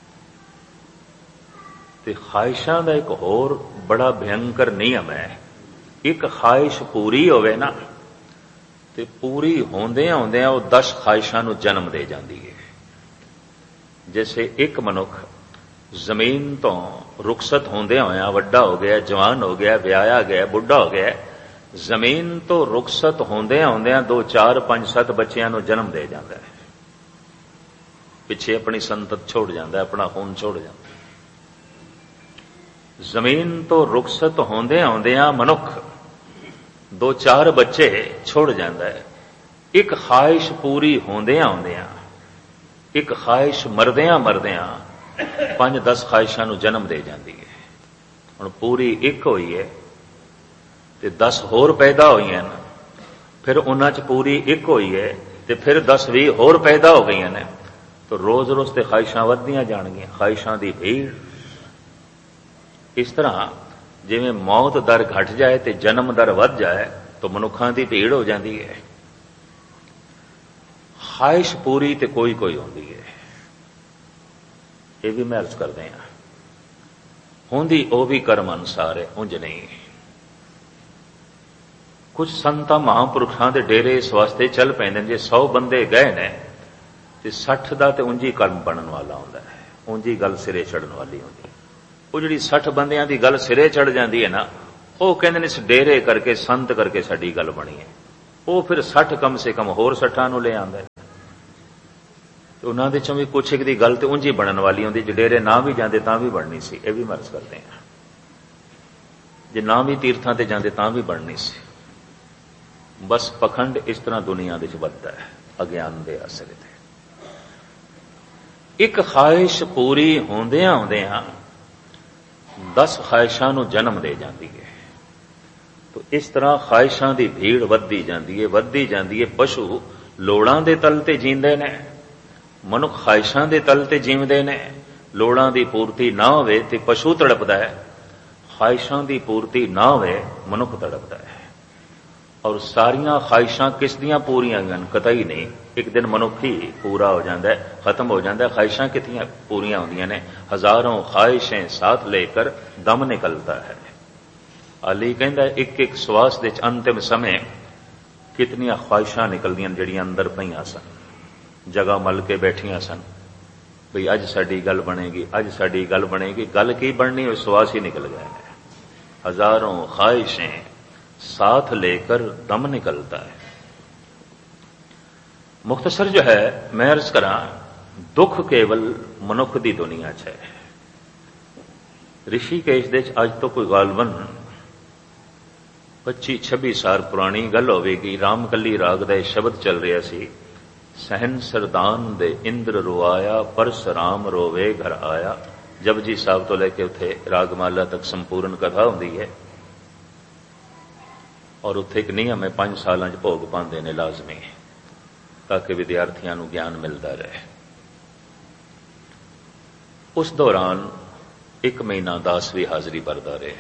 ते ख्वाहिशां दा एक होर बड़ा भयंकर नियम है, एक ख्वाहिश पूरी होवे ना ਤੇ ਪੂਰੀ ਹੋਂਦਿਆਂ ਹੁੰਦਿਆਂ ਉਹ ਦਸ ਖਾਹਿਸ਼ਾਂ ਨੂੰ ਜਨਮ ਦੇ ਜਾਂਦੀ ਹੈ। ਜਿਵੇਂ ਇੱਕ ਮਨੁੱਖ ਜ਼ਮੀਨ ਤੋਂ ਰੁਖਸਤ ਹੁੰਦਿਆਂ ਹੋਇਆਂ ਵੱਡਾ ਹੋ ਗਿਆ, ਜਵਾਨ ਹੋ ਗਿਆ, ਵਿਆਹਿਆ ਗਿਆ, ਬੁੱਢਾ ਹੋ ਗਿਆ, ਜ਼ਮੀਨ ਤੋਂ ਰੁਖਸਤ ਹੁੰਦਿਆਂ ਹੁੰਦਿਆਂ ਦੋ ਚਾਰ ਪੰਜ ਸੱਤ ਬੱਚਿਆਂ ਨੂੰ ਜਨਮ ਦੇ ਜਾਂਦਾ ਹੈ। ਪਿੱਛੇ ਆਪਣੀ ਸੰਤਤ ਛੋੜ ਜਾਂਦਾ, ਆਪਣਾ ਖੂਨ ਛੋੜ ਜਾਂਦਾ। ਜ਼ਮੀਨ ਤੋਂ ਰੁਖਸਤ ਹੁੰਦਿਆਂ ਹੁੰਦਿਆਂ ਮਨੁੱਖ ਦੋ ਚਾਰ ਬੱਚੇ ਛੋੜ ਜਾਂਦਾ ਹੈ। ਇੱਕ ਖਾਹਿਸ਼ ਪੂਰੀ ਹੁੰਦਿਆਂ ਹੁੰਦਿਆਂ, ਇੱਕ ਖਾਹਿਸ਼ ਮਰਦਿਆਂ ਮਰਦਿਆਂ ਪੰਜ ਦਸ ਖਾਹਿਸ਼ਾਂ ਨੂੰ ਜਨਮ ਦੇ ਜਾਂਦੀ ਹੈ। ਹੁਣ ਪੂਰੀ ਇੱਕ ਹੋਈ ਹੈ ਤੇ ਦਸ ਹੋਰ ਪੈਦਾ ਹੋਈਆਂ ਨੇ, ਫਿਰ ਉਹਨਾਂ 'ਚ ਪੂਰੀ ਇੱਕ ਹੋਈ ਹੈ ਤੇ ਫਿਰ ਦਸ ਵੀਹ ਹੋਰ ਪੈਦਾ ਹੋ ਗਈਆਂ ਨੇ, ਤਾਂ ਰੋਜ਼ ਰੋਜ਼ ਤੇ ਖਾਹਿਸ਼ਾਂ ਵੱਧਦੀਆਂ ਜਾਣਗੀਆਂ, ਖਾਹਿਸ਼ਾਂ ਦੀ ਭੀੜ। ਇਸ ਤਰ੍ਹਾਂ ਜਿਵੇਂ ਮੌਤ ਦਰ ਘਟ ਜਾਏ ਤੇ ਜਨਮ ਦਰ ਵੱਧ ਜਾਏ ਤਾਂ ਮਨੁੱਖਾਂ ਦੀ ਭੀੜ ਹੋ ਜਾਂਦੀ ਹੈ। ਖਾਹਿਸ਼ ਪੂਰੀ ਤੇ ਕੋਈ ਕੋਈ ਹੁੰਦੀ ਹੈ, ਇਹ ਵੀ ਮੈਂ ਅਰਜ਼ ਕਰਦੇ ਹਾਂ। ਹੁੰਦੀ ਉਹ ਵੀ ਕਰਮ ਅਨੁਸਾਰ ਹੈ, ਉਂਝ ਨਹੀਂ। ਕੁਝ ਸੰਤਾਂ ਮਹਾਂਪੁਰਖਾਂ ਦੇ ਡੇਰੇ ਇਸ ਵਾਸਤੇ ਚੱਲ ਪੈਂਦੇ ਨੇ, ਜੇ ਸੌ ਬੰਦੇ ਗਏ ਨੇ ਤੇ ਸੱਠ ਦਾ ਤੇ ਉਂਝ ਹੀ ਕਰਮ ਬਣਨ ਵਾਲਾ ਹੁੰਦਾ ਹੈ, ਉਂਝ ਹੀ ਗੱਲ ਸਿਰੇ ਚੜਨ ਵਾਲੀ ਹੁੰਦੀ। ਉਹ ਜਿਹੜੀ ਸੱਠ ਬੰਦਿਆਂ ਦੀ ਗੱਲ ਸਿਰੇ ਚੜ ਜਾਂਦੀ ਹੈ ਨਾ, ਉਹ ਕਹਿੰਦੇ ਨੇ ਇਸ ਡੇਰੇ ਕਰਕੇ ਸੰਤ ਕਰਕੇ ਸਾਡੀ ਗੱਲ ਬਣੀ ਹੈ। ਉਹ ਫਿਰ ਸੱਠ ਕਮ ਸੇ ਕਮ ਹੋਰ ਸੱਠਾਂ ਨੂੰ ਲੈ ਆਉਂਦਾ ਹੈ। ਉਹਨਾਂ ਦੇ ਚੋਂ ਵੀ ਕੁਛ ਇੱਕ ਦੀ ਗੱਲ ਤੇ ਉਂਝ ਹੀ ਬਣਨ ਵਾਲੀ ਹੁੰਦੀ, ਜੇ ਡੇਰੇ ਨਾ ਵੀ ਜਾਂਦੇ ਤਾਂ ਵੀ ਬਣਨੀ ਸੀ। ਇਹ ਵੀ ਮਰਜ਼ ਕਰਦੇ ਹਾਂ, ਜੇ ਨਾ ਵੀ ਤੀਰਥਾਂ ਤੇ ਜਾਂਦੇ ਤਾਂ ਵੀ ਬਣਨੀ ਸੀ। ਬਸ ਪਖੰਡ ਇਸ ਤਰ੍ਹਾਂ ਦੁਨੀਆ ਦੇ ਵਿੱਚ ਵੱਧਦਾ ਹੈ, ਅਗਿਆਨ ਦੇ ਅਸਰ ਤੇ। ਇੱਕ ਖਾਹਿਸ਼ ਪੂਰੀ ਹੁੰਦਿਆਂ ਹੁੰਦਿਆਂ ਦਸ ਖਾਹਿਸ਼ਾਂ ਨੂੰ ਜਨਮ ਦੇ ਜਾਂਦੀ ਹੈ। ਤਾਂ ਇਸ ਤਰ੍ਹਾਂ ਖਾਹਿਸ਼ਾਂ ਦੀ ਭੀੜ ਵੱਧਦੀ ਜਾਂਦੀ ਹੈ, ਵੱਧਦੀ ਜਾਂਦੀ ਹੈ। ਪਸ਼ੂ ਲੋੜਾਂ ਦੇ ਤਲ ਤੇ ਜੀਂਦੇ ਨੇ, ਮਨੁੱਖ ਖਾਹਿਸ਼ਾਂ ਦੇ ਤਲ ਤੇ ਜੀਵਦੇ ਨੇ। ਲੋੜਾਂ ਦੀ ਪੂਰਤੀ ਨਾ ਹੋਵੇ ਤੇ ਪਸ਼ੂ ਤੜਪਦਾ ਹੈ, ਖਾਹਿਸ਼ਾਂ ਦੀ ਪੂਰਤੀ ਨਾ ਹੋਵੇ ਮਨੁੱਖ ਤੜਪਦਾ ਹੈ। ਔਰ ਸਾਰੀਆਂ ਖਾਹਿਸ਼ਾਂ ਕਿਸ ਦੀਆਂ ਪੂਰੀਆਂ ਹੋਈਆਂ? ਕਤਈ ਨਹੀਂ। ਇੱਕ ਦਿਨ ਮਨੁੱਖ ਹੀ ਪੂਰਾ ਹੋ ਜਾਂਦਾ ਹੈ, ਖਤਮ ਹੋ ਜਾਂਦਾ ਹੈ। ਖਾਹਿਸ਼ਾਂ ਕਿਤਨੀਆਂ ਪੂਰੀਆਂ ਹੁੰਦੀਆਂ ਨੇ? ਹਜ਼ਾरों ਖਾਹਿਸ਼ें ਸਾਥ ਲੈ ਕਰ ਦਮ ਨਿਕਲਦਾ ਹੈ। ਅਲੀ ਕਹਿੰਦਾ ਇੱਕ ਇੱਕ ਸਵਾਸ ਦੇ ਅੰਤਿਮ ਸਮੇਂ ਕਿਤਨੀਆਂ ਖਾਹਿਸ਼ਾਂ ਨਿਕਲਦੀਆਂ ਜਿਹੜੀਆਂ ਅੰਦਰ ਪਈਆਂ ਸਨ, ਜਗ੍ਹਾ ਮਲ ਕੇ ਬੈਠੀਆਂ ਸਨ, ਬਈ ਅੱਜ ਸਾਡੀ ਗੱਲ ਬਣੇਗੀ, ਅੱਜ ਸਾਡੀ ਗੱਲ ਬਣੇਗੀ। ਗੱਲ ਕੀ ਬਣਨੀ? ਉਹ ਸਵਾਸ ਹੀ ਨਿਕਲ ਗਏ ਨੇ। हजारों ख्वाहिशें साथ लेकर दम निकलता है। मुख्तसर जो है मैं अर्ज करा, दुख केवल मनुख की दुनिया च है। ऋषिकेश दे अज तो कोई गालबन पच्ची छब्बी साल पुरानी गल होवेगी। रामकली राग का शब्द चल रहा सी, सहन सरदान दे इंद्र रोआया, परसराम रोवे घर आया। जपजी साहब तो लैके उत्थे रागमाला तक संपूर्ण कथा होंदी है और उत्थे एक नियम है, पांच सालों च भोग पाते ने लाजमी, ताकि विद्यार्थियों को ज्ञान मिलता रहे। उस दौरान एक महीना दास भी हाजरी भरदा रहे।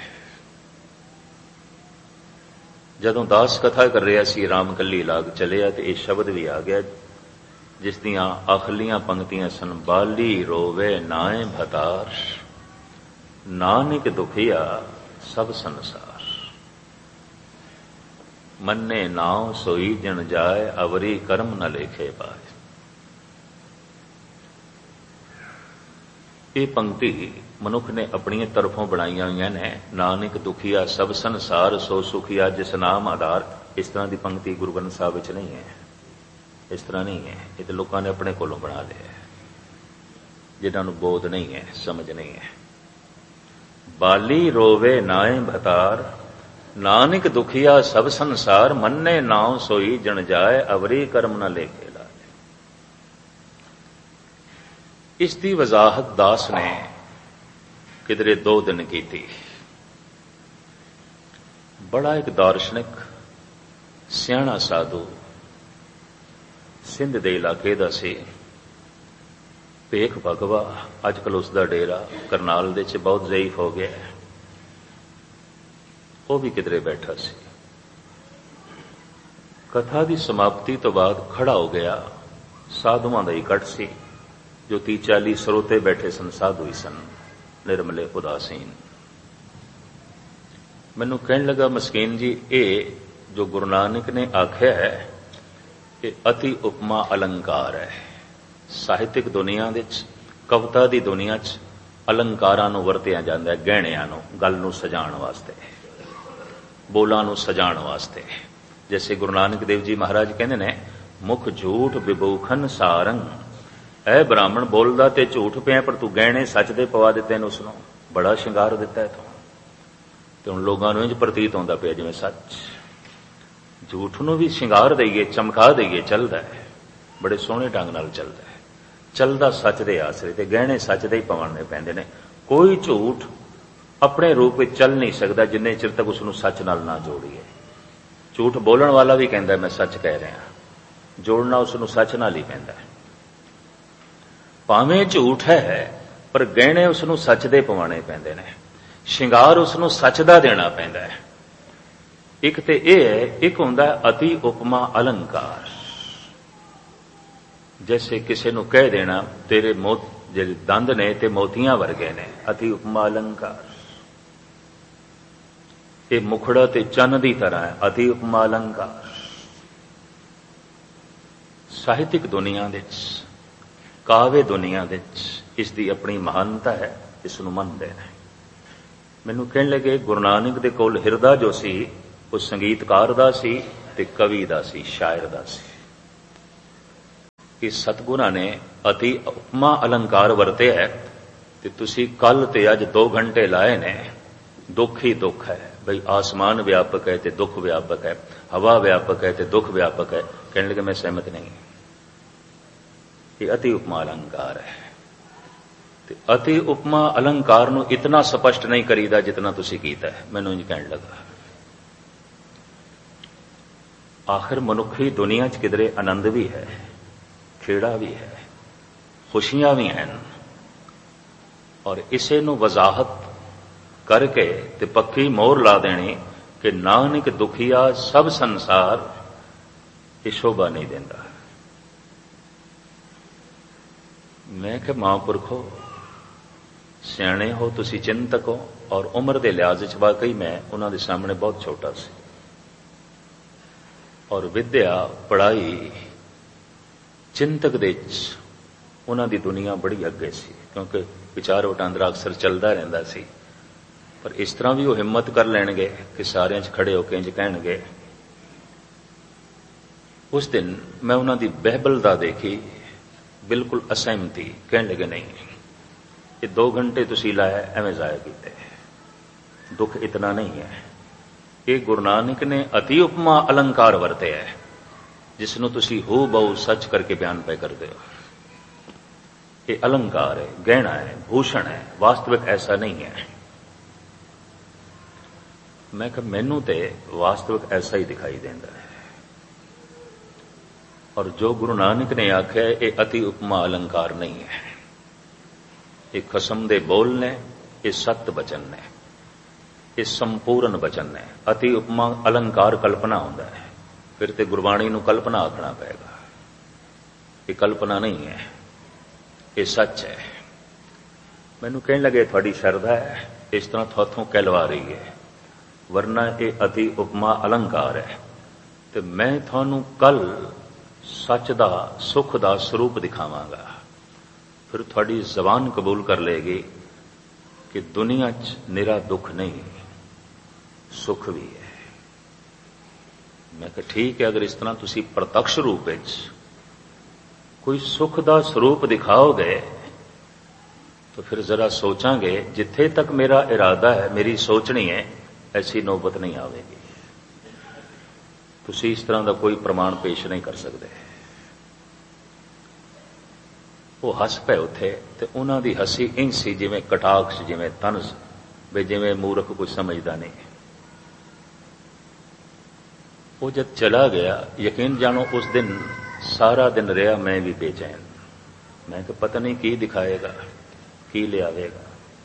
जदों दास कथा कर रहा सी, रामकली लाग चलिया तो यह शब्द भी आ गया जिस दियां आखिलियां पंक्तियां सन, बाली रोवे नाए भतार, नानक दुखिया सब संसार, मन्ने नाव सोई जन जाए, अवरी कर्म न लेखे पाए। ये पंक्ति मनुख ने अपनी तरफों बनाई हुई ने। नानक दुखिया सब संसार, सो सुखिया जिस नाम आधार। इस तरह की पंक्ति गुरु ग्रंथ साहब विच नहीं है, इस तरह नहीं है। ये तो लोगों ने अपने कोलों बना लिया, जिन्होंने बोध नहीं है, समझ नहीं है। बाली रोवे नाए भतार, नानक दुखिया सब संसार, मन्ने नाव सोई जन जाए, अवरी कर्म न लेके लाए। इसकी वजाहत दास ने किधरे दो दिन की थी। बड़ा एक दार्शनिक सियाणा साधु सिंध दे इलाके दा सी, भेख भगवा। अजकल उसका डेरा करनाल दे च बहुत ज़ईफ हो गया है। वह भी किधरे बैठा सी। कथा की समाप्ति तो बाद खड़ा हो गया। साधुआं दा इकट्ठ सी, जो ती चाली सरोते बैठे सन, साधु ही सन, निर्मले उदासीन। मैनू कहन लगा, मस्कीन जी, ये जो गुरु नानक ने आख्या है ਇਹ ਅਤੀ ਉਪਮਾ ਅਲੰਕਾਰ ਹੈ। ਸਾਹਿਤਿਕ ਦੁਨੀਆ ਵਿੱਚ, ਕਵਿਤਾ ਦੀ ਦੁਨੀਆ 'ਚ ਅਲੰਕਾਰਾਂ ਨੂੰ ਵਰਤਿਆ ਜਾਂਦਾ ਹੈ, ਗਹਿਣਿਆਂ ਨੂੰ, ਗੱਲ ਨੂੰ ਸਜਾਉਣ ਵਾਸਤੇ, ਬੋਲਾਂ ਨੂੰ ਸਜਾਉਣ ਵਾਸਤੇ। ਜੈਸੇ ਗੁਰੂ ਨਾਨਕ ਦੇਵ ਜੀ ਮਹਾਰਾਜ ਕਹਿੰਦੇ ਨੇ, ਮੁਖ ਝੂਠ ਵਿਭੂਖਨ ਸਾਰੰਗ। ਐ ਬ੍ਰਾਹਮਣ ਬੋਲਦਾ ਤੇ ਝੂਠ ਪਿਆ, ਪਰ ਤੂੰ ਗਹਿਣੇ ਸੱਚ ਦੇ ਪਵਾ ਦਿੱਤੇ ਨੇ, ਉਸਨੂੰ ਬੜਾ ਸ਼ਿੰਗਾਰ ਦਿੱਤਾ ਹੈ ਤੂੰ। ਤੇ ਹੁਣ ਲੋਕਾਂ ਨੂੰ ਇੰਝ ਪ੍ਰਤੀਤ ਹੁੰਦਾ ਪਿਆ ਜਿਵੇਂ ਸੱਚ। ਝੂਠ ਨੂੰ ਵੀ ਸ਼ਿੰਗਾਰ ਦੇਈਏ, ਚਮਕਾ ਦੇਈਏ, ਚੱਲਦਾ ਹੈ, ਬੜੇ ਸੋਹਣੇ ਢੰਗ ਨਾਲ ਚੱਲਦਾ ਹੈ। ਚੱਲਦਾ ਸੱਚ ਦੇ ਆਸਰੇ, ਤੇ ਗਹਿਣੇ ਸੱਚ ਦੇ ਹੀ ਪਵਾਉਣੇ ਪੈਂਦੇ ਨੇ। ਕੋਈ ਝੂਠ ਆਪਣੇ ਰੂਪ ਵਿੱਚ ਚੱਲ ਨਹੀਂ ਸਕਦਾ ਜਿੰਨੇ ਚਿਰ ਤੱਕ ਉਸ ਨੂੰ ਸੱਚ ਨਾਲ ਨਾ ਜੋੜੀਏ। ਝੂਠ ਬੋਲਣ ਵਾਲਾ ਵੀ ਕਹਿੰਦਾ ਮੈਂ ਸੱਚ ਕਹਿ ਰਿਹਾ, ਜੋੜਨਾ ਉਸ ਨੂੰ ਸੱਚ ਨਾਲ ਹੀ ਪੈਂਦਾ। ਭਾਵੇਂ ਝੂਠ ਹੈ, ਪਰ ਗਹਿਣੇ ਉਸ ਨੂੰ ਸੱਚ ਦੇ ਪਵਾਉਣੇ ਪੈਂਦੇ ਨੇ, ਸ਼ਿੰਗਾਰ ਉਸ ਨੂੰ ਸੱਚ ਦਾ ਦੇਣਾ ਪੈਂਦਾ ਹੈ। ਇੱਕ ਤੇ ਇਹ ਹੈ, ਇੱਕ ਹੁੰਦਾ ਅਤੀ ਉਪਮਾ ਅਲੰਕਾਰ। ਜੈਸੇ ਕਿਸੇ ਨੂੰ ਕਹਿ ਦੇਣਾ ਤੇਰੇ ਮੋਤ ਜਿਹੜੇ ਦੰਦ ਨੇ ਤੇ ਮੋਤੀਆਂ ਵਰਗੇ ਨੇ, ਅਤੀ ਉਪਮਾ ਅਲੰਕਾਰ। ਇਹ ਮੁਖੜਾ ਤੇ ਚੰਨ ਦੀ ਤਰ੍ਹਾਂ ਹੈ, ਅਤੀ ਉਪਮਾ ਅਲੰਕਾਰ। ਸਾਹਿਤਿਕ ਦੁਨੀਆ ਵਿੱਚ, ਕਾਵਿ ਦੁਨੀਆ ਵਿੱਚ ਇਸ ਦੀ ਆਪਣੀ ਮਹਾਨਤਾ ਹੈ, ਇਸ ਨੂੰ ਮੰਨਦੇ ਨੇ। ਮੈਨੂੰ ਕਹਿਣ ਲੱਗੇ ਗੁਰੂ ਨਾਨਕ ਦੇ ਕੋਲ ਹਿਰਦਾ ਜੋ ਸੀ ਉਹ ਸੰਗੀਤਕਾਰ ਦਾ ਸੀ ਤੇ ਕਵੀ ਦਾ ਸੀ, ਸ਼ਾਇਰ ਦਾ ਸੀ। ਕਿ ਸਤਿਗੁਰਾਂ ਨੇ ਅਤੀ ਉਪਮਾ ਅਲੰਕਾਰ ਵਰਤੇ ਹੈ, ਤੇ ਤੁਸੀਂ ਕੱਲ ਤੇ ਅੱਜ ਦੋ ਘੰਟੇ ਲਾਏ ਨੇ। ਦੁੱਖ ਹੀ ਦੁੱਖ ਹੈ ਬਈ, ਆਸਮਾਨ ਵਿਆਪਕ ਹੈ ਤੇ ਦੁੱਖ ਵਿਆਪਕ ਹੈ, ਹਵਾ ਵਿਆਪਕ ਹੈ ਤੇ ਦੁੱਖ ਵਿਆਪਕ ਹੈ। ਕਹਿਣ ਲੱਗੇ ਮੈਂ ਸਹਿਮਤ ਨਹੀਂ, ਇਹ ਅਤੀ ਉਪਮਾ ਅਲੰਕਾਰ ਹੈ। ਤੇ ਅਤੀ ਉਪਮਾ ਅਲੰਕਾਰ ਨੂੰ ਇਤਨਾ ਸਪਸ਼ਟ ਨਹੀਂ ਕਰੀਦਾ ਜਿਤਨਾ ਤੁਸੀਂ ਕੀਤਾ ਹੈ। ਮੈਨੂੰ ਇੰਝ ਕਹਿਣ ਲੱਗਾ, ਆਖਿਰ ਮਨੁੱਖੀ ਦੁਨੀਆ 'ਚ ਕਿਧਰੇ ਆਨੰਦ ਵੀ ਹੈ, ਖੇੜਾ ਵੀ ਹੈ, ਖੁਸ਼ੀਆਂ ਵੀ ਹਨ, ਔਰ ਇਸੇ ਨੂੰ ਵਜ਼ਾਹਤ ਕਰਕੇ ਤੇ ਪੱਕੀ ਮੋਹਰ ਲਾ ਦੇਣੀ ਕਿ ਨਾਨਕ ਦੁਖੀਆ ਸਭ ਸੰਸਾਰ, ਇਹ ਸ਼ੋਭਾ ਨਹੀਂ ਦਿੰਦਾ। ਮੈਂ ਕਿਹਾ ਮਹਾਂਪੁਰਖੋ ਸਿਆਣੇ ਹੋ ਤੁਸੀਂ, ਚਿੰਤਕ ਹੋ, ਔਰ ਉਮਰ ਦੇ ਲਿਹਾਜ਼ ਵਿੱਚ ਵਾਕਈ ਮੈਂ ਉਹਨਾਂ ਦੇ ਸਾਹਮਣੇ ਬਹੁਤ ਛੋਟਾ ਸੀ, ਔਰ ਵਿਦਿਆ ਪੜ੍ਹਾਈ ਚਿੰਤਕ ਦੇ ਵਿੱਚ ਉਹਨਾਂ ਦੀ ਦੁਨੀਆ ਬੜੀ ਅੱਗੇ ਸੀ, ਕਿਉਂਕਿ ਵਿਚਾਰ ਵਟਾਂਦਰਾ ਅਕਸਰ ਚੱਲਦਾ ਰਹਿੰਦਾ ਸੀ। ਪਰ ਇਸ ਤਰ੍ਹਾਂ ਵੀ ਉਹ ਹਿੰਮਤ ਕਰ ਲੈਣਗੇ ਕਿ ਸਾਰਿਆਂ 'ਚ ਖੜੇ ਹੋ ਕੇ ਇੰਝ ਕਹਿਣਗੇ। ਉਸ ਦਿਨ ਮੈਂ ਉਹਨਾਂ ਦੀ ਬਹਿਬਲਤਾ ਦੇਖੀ, ਬਿਲਕੁਲ ਅਸਹਿਮਤੀ। ਕਹਿਣ ਲੱਗੇ ਨਹੀਂ, ਇਹ ਦੋ ਘੰਟੇ ਤੁਸੀਂ ਲਾਇਆ ਐਵੇਂ ਜ਼ਾਇਆ ਕੀਤੇ, ਦੁੱਖ ਇਤਨਾ ਨਹੀਂ ਹੈ। ਇਹ ਗੁਰੂ ਨਾਨਕ ਨੇ ਅਤੀ ਉਪਮਾ ਅਲੰਕਾਰ ਵਰਤਿਆ ਹੈ, ਜਿਸ ਨੂੰ ਤੁਸੀਂ ਹੂ ਬਹੁ ਸੱਚ ਕਰਕੇ ਬਿਆਨ ਪੈ ਕਰਦੇ ਹੋ। ਇਹ ਅਲੰਕਾਰ ਹੈ, ਗਹਿਣਾ ਹੈ, ਭੂਸ਼ਣ ਹੈ, ਵਾਸਤਵਿਕ ਐਸਾ ਨਹੀਂ ਹੈ। ਮੈਂ ਕਿਹਾ ਮੈਨੂੰ ਤੇ ਵਾਸਤਵਿਕ ਐਸਾ ਹੀ ਦਿਖਾਈ ਦਿੰਦਾ ਹੈ, ਔਰ ਜੋ ਗੁਰੂ ਨਾਨਕ ਨੇ ਆਖਿਆ ਇਹ ਅਤੀ ਉਪਮਾ ਅਲੰਕਾਰ ਨਹੀਂ ਹੈ। ਇਹ ਖਸਮ ਦੇ ਬੋਲ ਨੇ, ਇਹ ਸਤ ਬਚਨ ਨੇ, ਇਹ ਸੰਪੂਰਨ ਬਚਨ ਨੇ। ਅਤੀ ਉਪਮਾ ਅਲੰਕਾਰ ਕਲਪਨਾ ਹੁੰਦਾ ਹੈ, ਫਿਰ ਤੇ ਗੁਰਬਾਣੀ ਨੂੰ ਕਲਪਨਾ ਆਖਣਾ ਪਏਗਾ। ਇਹ ਕਲਪਨਾ ਨਹੀਂ ਹੈ, ਇਹ ਸੱਚ ਹੈ। ਮੈਨੂੰ ਕਹਿਣ ਲੱਗੇ ਤੁਹਾਡੀ ਸ਼ਰਧਾ ਹੈ, ਇਸ ਤਰ੍ਹਾਂ ਤੁਹਾਥੋਂ ਕਹਿਲਵਾ ਰਹੀ ਹੈ, ਵਰਨਾ ਇਹ ਅਤੀ ਉਪਮਾ ਅਲੰਕਾਰ ਹੈ। ਤੇ ਮੈਂ ਤੁਹਾਨੂੰ ਕੱਲ ਸੱਚ ਦਾ, ਸੁੱਖ ਦਾ ਸਰੂਪ ਦਿਖਾਵਾਂਗਾ, ਫਿਰ ਤੁਹਾਡੀ ਜ਼ਬਾਨ ਕਬੂਲ ਕਰ ਲਏਗੀ ਕਿ ਦੁਨੀਆ 'ਚ ਨਿਰਾ ਦੁੱਖ ਨਹੀਂ, ਸੁੱਖ ਵੀ ਹੈ। ਮੈਂ ਕਿਹਾ ਠੀਕ ਹੈ, ਅਗਰ ਇਸ ਤਰ੍ਹਾਂ ਤੁਸੀਂ ਪ੍ਰਤੱਖ ਰੂਪ ਵਿੱਚ ਕੋਈ ਸੁੱਖ ਦਾ ਸਰੂਪ ਦਿਖਾਓਗੇ ਤਾਂ ਫਿਰ ਜ਼ਰਾ ਸੋਚਾਂਗੇ। ਜਿੱਥੇ ਤੱਕ ਮੇਰਾ ਇਰਾਦਾ ਹੈ, ਮੇਰੀ ਸੋਚਣੀ ਹੈ, ਐਸੀ ਨੌਬਤ ਨਹੀਂ ਆਵੇਗੀ। ਤੁਸੀਂ ਇਸ ਤਰ੍ਹਾਂ ਦਾ ਕੋਈ ਪ੍ਰਮਾਣ ਪੇਸ਼ ਨਹੀਂ ਕਰ ਸਕਦੇ। ਉਹ ਹੱਸ ਪਏ ਉੱਥੇ, ਤੇ ਉਹਨਾਂ ਦੀ ਹੱਸੀ ਇੰਝ ਸੀ ਜਿਵੇਂ ਕਟਾਕਸ਼, ਜਿਵੇਂ ਤਨਸ, ਵੀ ਜਿਵੇਂ ਮੂਰਖ ਕੁਝ ਸਮਝਦਾ ਨਹੀਂ। ਉਹ ਜਦ ਚਲਾ ਗਿਆ, ਯਕੀਨ ਜਾਣੋ ਉਸ ਦਿਨ ਸਾਰਾ ਦਿਨ ਰਿਹਾ ਮੈਂ ਵੀ ਬੇਚੈਨ। ਮੈਂ ਕਿ ਪਤਾ ਨਹੀਂ ਕੀ ਦਿਖਾਏਗਾ, ਕੀ ਲਿਆਵੇਗਾ।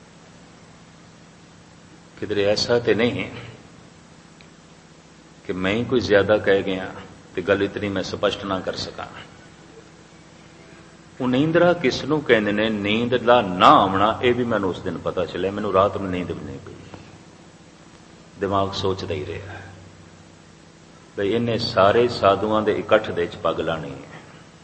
ਕਿਧਰੇ ਐਸਾ ਤੇ ਨਹੀਂ ਕਿ ਮੈਂ ਹੀ ਕੋਈ ਜ਼ਿਆਦਾ ਕਹਿ ਗਿਆ ਤੇ ਗੱਲ ਇਤਨੀ ਮੈਂ ਸਪਸ਼ਟ ਨਾ ਕਰ ਸਕਾਂ। ਉਹ ਨੀਂਦਰਾ ਕਿਸ ਨੂੰ ਕਹਿੰਦੇ ਨੇ, ਨੀਂਦ ਦਾ ਨਾ ਆਉਣਾ, ਇਹ ਵੀ ਮੈਨੂੰ ਉਸ ਦਿਨ ਪਤਾ ਚੱਲਿਆ। ਮੈਨੂੰ ਰਾਤ ਨੂੰ ਨੀਂਦ ਵੀ ਨਹੀਂ ਪਈ, ਦਿਮਾਗ ਸੋਚਦਾ ਹੀ ਰਿਹਾ। ਬਈ ਇਹਨੇ ਸਾਰੇ ਸਾਧੂਆਂ ਦੇ ਇਕੱਠ ਦੇ ਵਿੱਚ ਪੱਗ ਲਾਣੀ ਹੈ।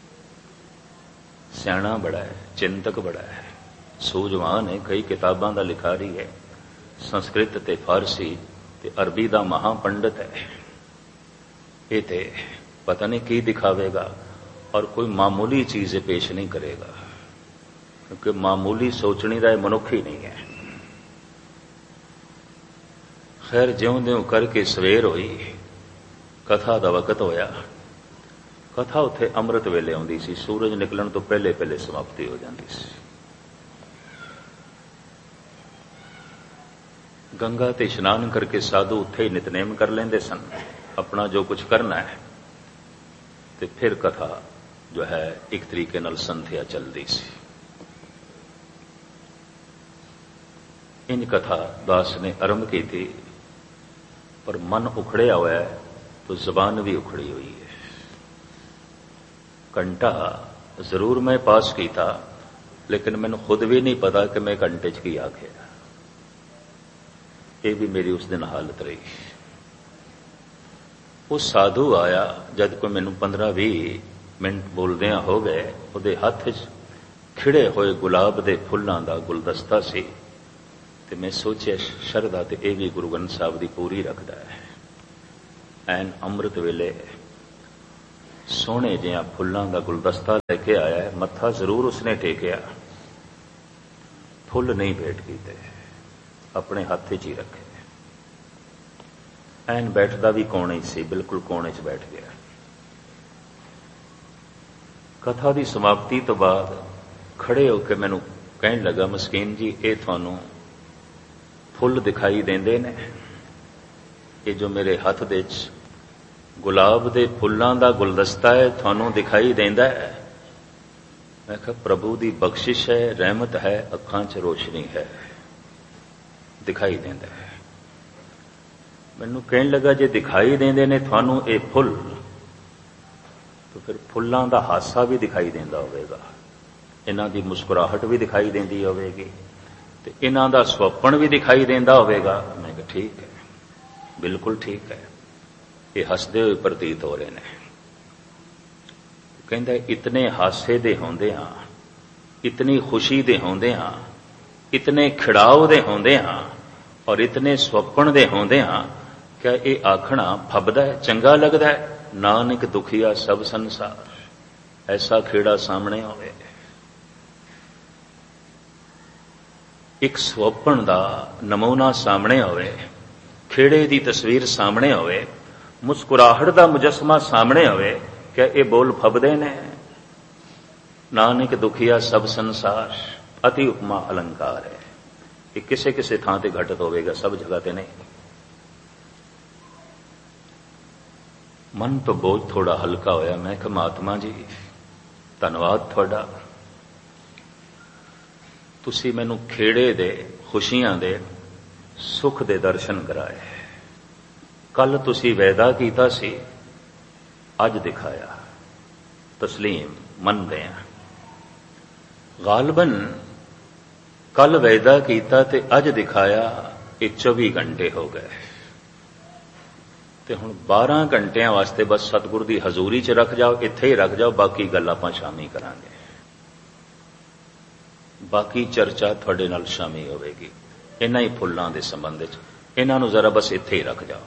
ਸਿਆਣਾ ਬੜਾ ਹੈ, ਚਿੰਤਕ ਬੜਾ ਹੈ, ਸੂਝਵਾਨ ਹੈ, ਕਈ ਕਿਤਾਬਾਂ ਦਾ ਲਿਖਾਰੀ ਹੈ, ਸੰਸਕ੍ਰਿਤ ਤੇ ਫਾਰਸੀ ਤੇ ਅਰਬੀ ਦਾ ਮਹਾ ਪੰਡਤ ਹੈ। ਇਹ ਤੇ ਪਤਾ ਨਹੀਂ ਕੀ ਦਿਖਾਵੇਗਾ ਔਰ ਕੋਈ ਮਾਮੂਲੀ ਚੀਜ਼ ਪੇਸ਼ ਨਹੀਂ ਕਰੇਗਾ, ਕਿਉਂਕਿ ਮਾਮੂਲੀ ਸੋਚਣੀ ਦਾ ਇਹ ਮਨੁੱਖ ਹੀ ਨਹੀਂ ਹੈ। ਖੈਰ, ਜਿਉਂ-ਜਿਉਂ ਕਰਕੇ ਸਵੇਰ ਹੋਈ, ਕਥਾ ਦਾ ਵਕਤ ਹੋਇਆ। ਕਥਾ ਉੱਥੇ ਅੰਮ੍ਰਿਤ ਵੇਲੇ ਆਉਂਦੀ ਸੀ, ਸੂਰਜ ਨਿਕਲਣ ਤੋਂ ਪਹਿਲੇ ਪਹਿਲੇ ਸਮਾਪਤੀ ਹੋ ਜਾਂਦੀ ਸੀ। ਗੰਗਾ ਤੇ ਇਸ਼ਨਾਨ ਕਰਕੇ ਸਾਧੂ ਉੱਥੇ ਹੀ ਨਿਤਨੇਮ ਕਰ ਲੈਂਦੇ ਸਨ, ਆਪਣਾ ਜੋ ਕੁਝ ਕਰਨਾ ਹੈ, ਤੇ ਫਿਰ ਕਥਾ ਜੋ ਹੈ ਇੱਕ ਤਰੀਕੇ ਨਾਲ ਸੰਥਿਆ ਚੱਲਦੀ ਸੀ। ਇੰਜ ਕਥਾ ਦਾਸ ਨੇ ਆਰੰਭ ਕੀਤੀ, ਪਰ ਮਨ ਉਖੜਿਆ ਹੋਇਆ ਹੈ तो ਜ਼ਬਾਨ ਵੀ ਉਖੜੀ ਹੋਈ ਹੈ। ਘੰਟਾ ਜ਼ਰੂਰ ਮੈਂ ਪਾਸ ਕੀਤਾ, ਲੇਕਿਨ ਮੈਨੂੰ ਖੁਦ ਵੀ ਨਹੀਂ ਪਤਾ ਕਿ ਮੈਂ ਘੰਟੇ 'ਚ ਕੀ ਆਖਿਆ। ਇਹ ਵੀ ਮੇਰੀ ਉਸ ਦਿਨ ਹਾਲਤ ਰਹੀ। ਉਹ ਸਾਧੂ ਆਇਆ, ਜਦ ਕੋਈ ਮੈਨੂੰ ਪੰਦਰਾਂ ਵੀਹ ਮਿੰਟ ਬੋਲਦਿਆਂ ਹੋ ਗਏ, ਉਹਦੇ ਹੱਥ 'ਚ ਖਿੜੇ ਹੋਏ ਗੁਲਾਬ ਦੇ ਫੁੱਲਾਂ ਦਾ ਗੁਲਦਸਤਾ ਸੀ, ਤੇ ਮੈਂ ਸੋਚਿਆ ਸ਼ਰਧਾ ਤੇ ਇਹ ਵੀ ਗੁਰੂ ਗ੍ਰੰਥ ਸਾਹਿਬ ਦੀ ਪੂਰੀ ਰੱਖਦਾ ਹੈ। ਐਨ ਅੰਮ੍ਰਿਤ ਵੇਲੇ ਸੋਹਣੇ ਜਿਹਾ ਫੁੱਲਾਂ ਦਾ ਗੁਲਦਸਤਾ ਲੈ ਕੇ ਆਇਆ ਹੈ। ਮੱਥਾ ਜ਼ਰੂਰ ਉਸਨੇ ਟੇਕਿਆ, ਫੁੱਲ ਨਹੀਂ ਭੇਟ ਕੀਤੇ, ਆਪਣੇ ਹੱਥ 'ਚ ਹੀ ਰੱਖੇ। ਐਨ ਬੈਠਦਾ ਵੀ ਕੋਣੇ 'ਚ ਸੀ, ਬਿਲਕੁਲ ਕੋਣੇ 'ਚ ਬੈਠ ਗਿਆ। ਕਥਾ ਦੀ ਸਮਾਪਤੀ ਤੋਂ ਬਾਅਦ ਖੜੇ ਹੋ ਕੇ ਮੈਨੂੰ ਕਹਿਣ ਲੱਗਾ, ਮਸਕੀਨ ਜੀ, ਇਹ ਤੁਹਾਨੂੰ ਫੁੱਲ ਦਿਖਾਈ ਦਿੰਦੇ ਨੇ? ਇਹ ਜੋ ਮੇਰੇ ਹੱਥ ਦੇ 'ਚ ਗੁਲਾਬ ਦੇ ਫੁੱਲਾਂ ਦਾ ਗੁਲਦਸਤਾ ਹੈ, ਤੁਹਾਨੂੰ ਦਿਖਾਈ ਦਿੰਦਾ ਹੈ? ਮੈਂ ਕਿਹਾ, ਪ੍ਰਭੂ ਦੀ ਬਖਸ਼ਿਸ਼ ਹੈ, ਰਹਿਮਤ ਹੈ, ਅੱਖਾਂ 'ਚ ਰੋਸ਼ਨੀ ਹੈ, ਦਿਖਾਈ ਦਿੰਦਾ ਹੈ। ਮੈਨੂੰ ਕਹਿਣ ਲੱਗਾ, ਜੇ ਦਿਖਾਈ ਦਿੰਦੇ ਨੇ ਤੁਹਾਨੂੰ ਇਹ ਫੁੱਲ, ਤਾਂ ਫਿਰ ਫੁੱਲਾਂ ਦਾ ਹਾਸਾ ਵੀ ਦਿਖਾਈ ਦਿੰਦਾ ਹੋਵੇਗਾ, ਇਹਨਾਂ ਦੀ ਮੁਸਕਰਾਹਟ ਵੀ ਦਿਖਾਈ ਦਿੰਦੀ ਹੋਵੇਗੀ, ਤੇ ਇਹਨਾਂ ਦਾ ਸੁਪਨ ਵੀ ਦਿਖਾਈ ਦਿੰਦਾ ਹੋਵੇਗਾ। ਮੈਂ ਕਿਹਾ, ਠੀਕ ਹੈ, ਬਿਲਕੁਲ ਠੀਕ ਹੈ, ਇਹ ਹੱਸਦੇ ਹੋਏ ਪ੍ਰਤੀਤ ਹੋ ਰਹੇ ਨੇ। ਕਹਿੰਦਾ, ਇਤਨੇ ਹਾਸੇ ਦੇ ਹੁੰਦੇ ਹਾਂ, ਇਤਨੀ ਖੁਸ਼ੀ ਦੇ ਹੁੰਦੇ ਹਾਂ, ਇਤਨੇ ਖਿੜਾਓ ਦੇ ਹੁੰਦੇ ਹਾਂ, ਔਰ ਇਤਨੇ ਸੁਪਨ ਦੇ ਹੁੰਦੇ ਹਾਂ, ਕਿ ਇਹ ਆਖਣਾ ਫੱਬਦਾ ਹੈ, ਚੰਗਾ ਲੱਗਦਾ ਹੈ? ਨਾਨਕ ਦੁਖੀਆ ਸਭ ਸੰਸਾਰ, ਐਸਾ ਖੇੜਾ ਸਾਹਮਣੇ ਹੋਵੇ। ਇੱਕ ਸੁਪਨ ਦਾ ਨਮੂਨਾ ਸਾਹਮਣੇ ਹੋਵੇ, ਖੇੜੇ ਦੀ ਤਸਵੀਰ ਸਾਹਮਣੇ ਹੋਵੇ, ਮੁਸਕਰਾਹਟ ਦਾ ਮੁਜਸਮਾ ਸਾਹਮਣੇ ਹੋਵੇ, ਕਿ ਇਹ ਬੋਲ ਫੱਬਦੇ ਨੇ। ਨਾਨਕ ਦੁਖੀਆ ਸਭ ਸੰਸਾਰ, ਅਤੀ ਉਪਮਾ ਅਲੰਕਾਰ ਹੈ। ਇਹ ਕਿਸੇ ਕਿਸੇ ਥਾਂ ਤੇ ਘਟਤ ਹੋਵੇਗਾ, ਸਭ ਜਗ੍ਹਾ ਤੇ ਨਹੀਂ। ਮਨ ਤੋਂ ਬੋਝ ਥੋੜਾ ਹਲਕਾ ਹੋਇਆ। ਮੈਂ ਕਿਹਾ, ਮਹਾਤਮਾ ਜੀ, ਧੰਨਵਾਦ ਤੁਹਾਡਾ, ਤੁਸੀਂ ਮੈਨੂੰ ਖੇੜੇ ਦੇ, ਖੁਸ਼ੀਆਂ ਦੇ, ਸੁਖ ਦੇ ਦਰਸ਼ਨ ਕਰਾਏ। ਕੱਲ ਤੁਸੀਂ ਵੈਦਾ ਕੀਤਾ ਸੀ, ਅੱਜ ਦਿਖਾਇਆ। ਤਸਲੀਮ ਮੰਨਦੇ ਹਾਂ। ਗਾਲਬਨ ਕੱਲ ਵੈਦਾ ਕੀਤਾ ਤੇ ਅੱਜ ਦਿਖਾਇਆ, ਇਹ ਚੌਵੀ ਘੰਟੇ ਹੋ ਗਏ, ਤੇ ਹੁਣ ਬਾਰਾਂ ਘੰਟਿਆਂ ਵਾਸਤੇ ਬਸ ਸਤਿਗੁਰ ਦੀ ਹਜ਼ੂਰੀ 'ਚ ਰੱਖ ਜਾਓ, ਇੱਥੇ ਹੀ ਰੱਖ ਜਾਓ, ਬਾਕੀ ਗੱਲ ਆਪਾਂ ਸ਼ਾਮੀ ਕਰਾਂਗੇ। ਬਾਕੀ ਚਰਚਾ ਤੁਹਾਡੇ ਨਾਲ ਸ਼ਾਮੀ ਹੋਵੇਗੀ, ਇਹਨਾਂ ਹੀ ਫੁੱਲਾਂ ਦੇ ਸੰਬੰਧ ਵਿੱਚ। ਇਹਨਾਂ ਨੂੰ ਜ਼ਰਾ ਬਸ ਇੱਥੇ ਹੀ ਰੱਖ ਜਾਓ।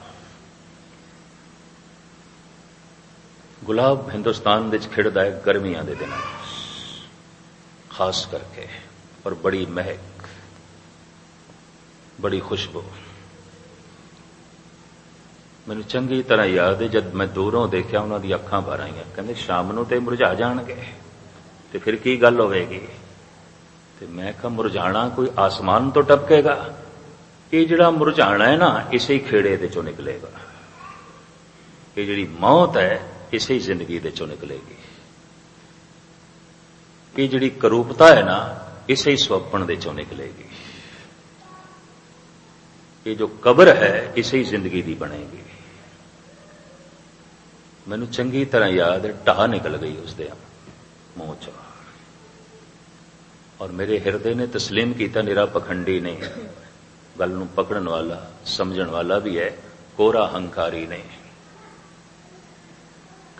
ਗੁਲਾਬ ਹਿੰਦੁਸਤਾਨ ਵਿੱਚ ਖਿੜਦਾ ਹੈ ਗਰਮੀਆਂ ਦੇ ਦਿਨਾਂ ਵਿੱਚ ਖਾਸ ਕਰਕੇ, ਔਰ ਬੜੀ ਮਹਿਕ, ਬੜੀ ਖੁਸ਼ਬੂ। ਮੈਨੂੰ ਚੰਗੀ ਤਰ੍ਹਾਂ ਯਾਦ ਹੈ, ਜਦ ਮੈਂ ਦੂਰੋਂ ਦੇਖਿਆ, ਉਹਨਾਂ ਦੀ ਅੱਖਾਂ ਭਰ ਆਈਆਂ। ਕਹਿੰਦੇ, ਸ਼ਾਮ ਨੂੰ ਤੇ ਮੁਰਝਾ ਜਾਣਗੇ, ਤੇ ਫਿਰ ਕੀ ਗੱਲ ਹੋਵੇਗੀ? ਤੇ ਮੈਂ ਕਿਹਾ, ਮੁਰਝਾਣਾ ਕੋਈ ਆਸਮਾਨ ਤੋਂ ਟਪਕੇਗਾ? ਇਹ ਜਿਹੜਾ ਮੁਰਝਾਣਾ ਹੈ ਨਾ, ਇਸੇ ਹੀ ਖੇੜੇ ਦੇ ਚੋਂ ਨਿਕਲੇਗਾ। ਇਹ ਜਿਹੜੀ ਮੌਤ ਹੈ, ਇਸੇ ਹੀ ਜ਼ਿੰਦਗੀ ਦੇ ਚੋਂ ਨਿਕਲੇਗੀ। ਇਹ ਜਿਹੜੀ ਕਰੂਪਤਾ ਹੈ ਨਾ, ਇਸੇ ਹੀ ਸੁਪਨ ਦੇ ਚੋਂ ਨਿਕਲੇਗੀ। ਇਹ ਜੋ ਕਬਰ ਹੈ, ਇਸੇ ਹੀ ਜ਼ਿੰਦਗੀ ਦੀ ਬਣੇਗੀ। ਮੈਨੂੰ ਚੰਗੀ ਤਰ੍ਹਾਂ ਯਾਦ ਹੈ, ਢਾਹ ਨਿਕਲ ਗਈ ਉਸਦੇ ਮੂੰਹ ਚੋਂ, ਔਰ ਮੇਰੇ ਹਿਰਦੇ ਨੇ ਤਸਲੀਮ ਕੀਤਾ, ਨਿਰਾ ਪਖੰਡੀ ਨਹੀਂ, ਗੱਲ ਨੂੰ ਪਕੜਨ ਵਾਲਾ, ਸਮਝਣ ਵਾਲਾ ਵੀ ਹੈ, ਕੋਰਾ ਹੰਕਾਰੀ ਨਹੀਂ।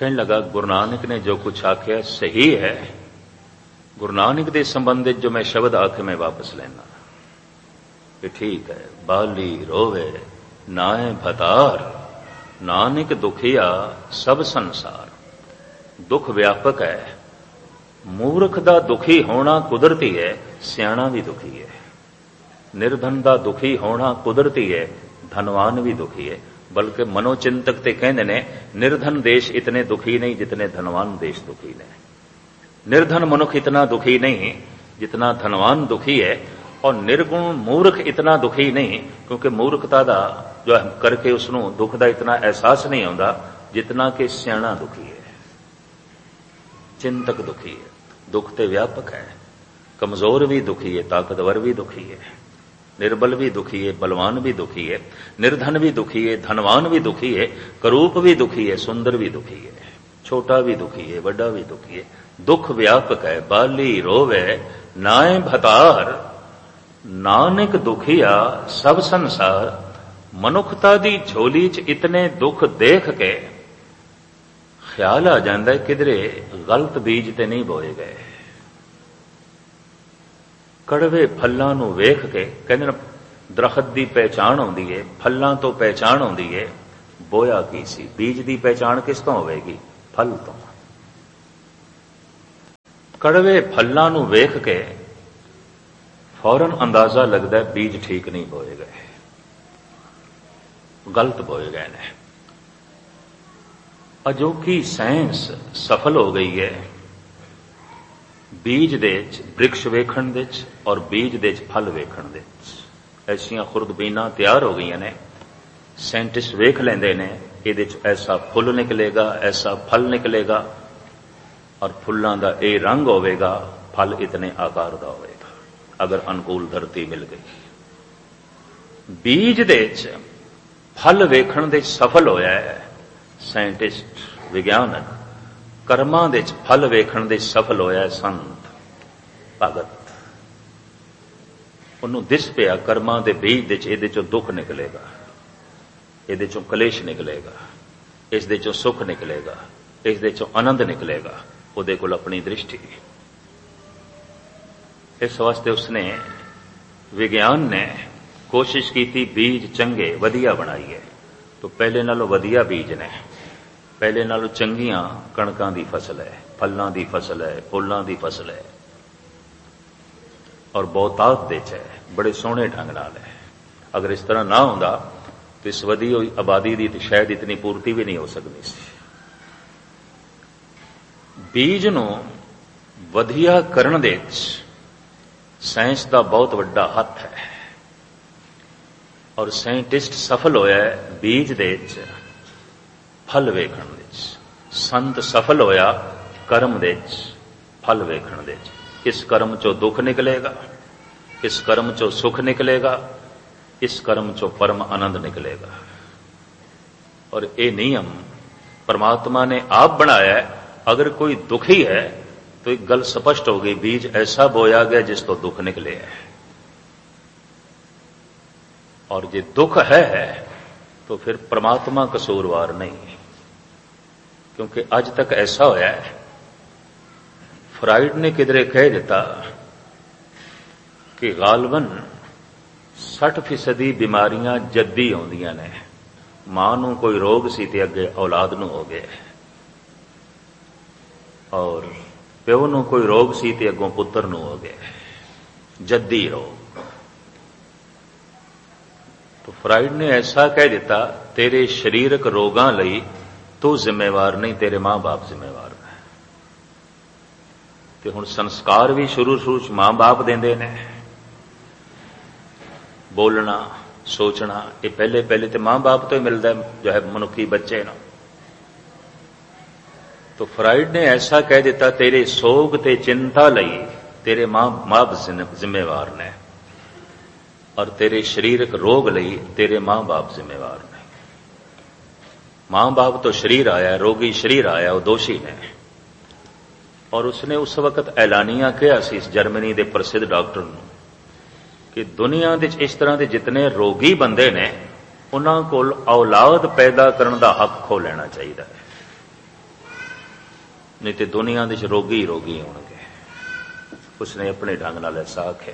कहने लगा गुरु नानक ने जो कुछ आख्या सही है, गुरु नानक के संबंधित जो मैं शब्द आखे मैं वापस लेना कि ठीक है। बाली रोवे नाए भतार, नानक दुखिया सब संसार। दुख व्यापक है, मूर्ख दा दुखी होना कुदरती है, सियाणा भी दुखी है। निर्धन दा दुखी होना कुदरती है, धनवान भी दुखी है। बल्कि मनोचिंतक ते कहते ने निर्धन देश इतने दुखी नहीं जितने धनवान देश दुखी ने। निर्धन मनुख इतना दुखी नहीं जितना धनवान दुखी है, और निर्गुण मूर्ख इतना दुखी नहीं क्योंकि मूर्खता दा जो करके उसनों दुख का इतना एहसास नहीं आता जितना कि सियाणा दुखी है, चिंतक दुखी है। दुख ते व्यापक है, कमजोर भी दुखी है, ताकतवर भी दुखी है, निर्बल भी दुखी है, बलवान भी दुखी है, निर्धन भी दुखी है, धनवान भी दुखी है, करूप भी दुखी है, सुंदर भी दुखी है, छोटा भी दुखी है, बड़ा भी दुखी है। दुख व्यापक है। बाली रोवे नाए भतार, नानक दुखिया सब संसार। मनुखता दी झोली च इतने दुख देख के ख्याल आ जाता है किधरे गलत बीज ते नहीं बोए गए। कड़वे फलों नूं वेख के कहते दरखत की पहचान आउंदी है, फलों तो पहचान आउंदी है, बोया की सी। बीज की पहचान किस तो होवेगी? फल तो। कड़वे फलों नूं वेख के फौरन अंदाजा लगता है बीज ठीक नहीं बोए गए, गलत बोए गए ने। अजोकी साइंस सफल हो गई है बीज दे वृक्ष वेखण दे और बीज दे फल वेखण दे। ऐसियां खुर्दबीना तैयार हो गई ने। साइंटिस्ट वेख लेंदे ने इहदे च ऐसा फुल निकलेगा, ऐसा फल निकलेगा, और फुल्लां दा ये रंग होवेगा, फल इतने आकार दा होवेगा अगर अनुकूल धरती मिल गई। बीज दे च फल वेखण दे सफल होया है साइंटिस्ट विज्ञानक। कर्मां दे च फल वेखण दे सफल होया है संत भगत। उन्होंने दिस पिया कर्मां दे बीज दे च इहदे चों दुख निकलेगा, इहदे चों कलेश निकलेगा, इस दे चों सुख निकलेगा, इस दे चों आनंद निकलेगा। उहदे कोल अपनी दृष्टि। इस वास्ते उसने विज्ञान ने कोशिश की थी बीज चंगे वधिया बनाई है। तो पहले नालों वधिया बीज ने, पहले नालों चंगियां कणकां दी फसल है, फलों दी फसल है, फुलों दी फसल है, और बहुतात दे च है, बड़े सोहने ढंग नाल है। अगर इस तरह ना होंदा तो इस वधी हुई आबादी की तो शायद इतनी पूर्ति भी नहीं हो सकती सी। बीज नूं वधिया करन दे साइंस का बहुत वड्डा हथ है, और साइंटिस्ट सफल होया है बीज दे फल वेखण दे। संत सफल होया कर्म दे फल वेखण दे। इस कर्म चो दुख निकलेगा, इस कर्म चो सुख निकलेगा, इस कर्म चो परम आनंद निकलेगा। और ये नियम परमात्मा ने आप बनाया है। अगर कोई दुखी है तो एक गल स्पष्ट हो गई, बीज ऐसा बोया गया जिस तो दुख निकले है। और जे दुख है तो फिर परमात्मा कसूरवार नहीं, क्योंकि आज तक ऐसा होया है। फ्राइड ने किधरे कह दिता कि गालबन साठ फीसदी बीमारियां जद्दी आउंदियां ने। मां नूं कोई रोग सी ते अगे औलाद नूं हो गया, और प्यो नूं कोई रोग सी ते अगों पुत्र नूं हो गया, जद्दी रोग। तो फ्राइड ने ऐसा कह दिता, तेरे शरीरक रोगां लई तू जिम्मेवार नहीं, तेरे मां बाप जिम्मेवार है। तो हुण संस्कार भी शुरू शुरू च मां बाप देंदे ने। बोलना सोचना ये पहले पहले तो मां बाप तो ही मिलता है, जो है मनुखी बच्चे ना। तो फ्राइड ने ऐसा कह दिता, तेरे सोग ते चिंता लई तेरे मां बाप जिम्मेवार ने, और तेरे शरीरक रोग लई तेरे मां बाप जिम्मेवार ने। मां बाप तो शरीर आया, रोगी शरीर आया, वो दोषी ने। और उसने उस वक्त ऐलानिया कहा सी इस जर्मनी के प्रसिद्ध डॉक्टर नूं कि दुनिया दे इस तरह के जितने रोगी बंदे ने उन्हां कोल औलाद पैदा करने का हक खो लेना चाहिए है। नहीं तो दुनिया दे रोगी ही रोगी होणगे। उसने अपने ढंग नाल ऐसा आख्या।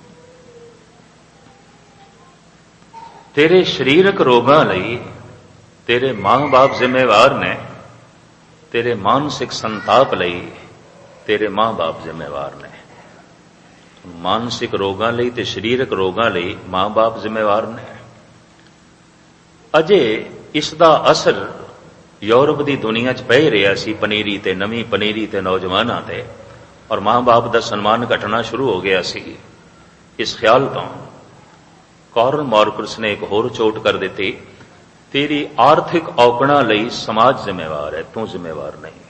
तेरे शरीरक रोगां लई तेरे मां बाप जिम्मेवार ने, तेरे मानसिक संताप लई तेरे मां बाप जिम्मेवार ने। मानसिक रोगां लई ते शरीरक रोगां लई मां बाप जिम्मेवार ने। अजे इसदा असर यूरोप की दुनिया च पै रहा सी, पनीरी ते नवी पनीरी ते नौजवानों ते, और मां बाप का सन्मान घटना शुरू हो गया सी। इस ख्याल तो कार्ल मार्कस ने एक होर चोट कर दी, तेरी आर्थिक औकड़ा लई समाज जिम्मेवार है, तू जिम्मेवार नहीं।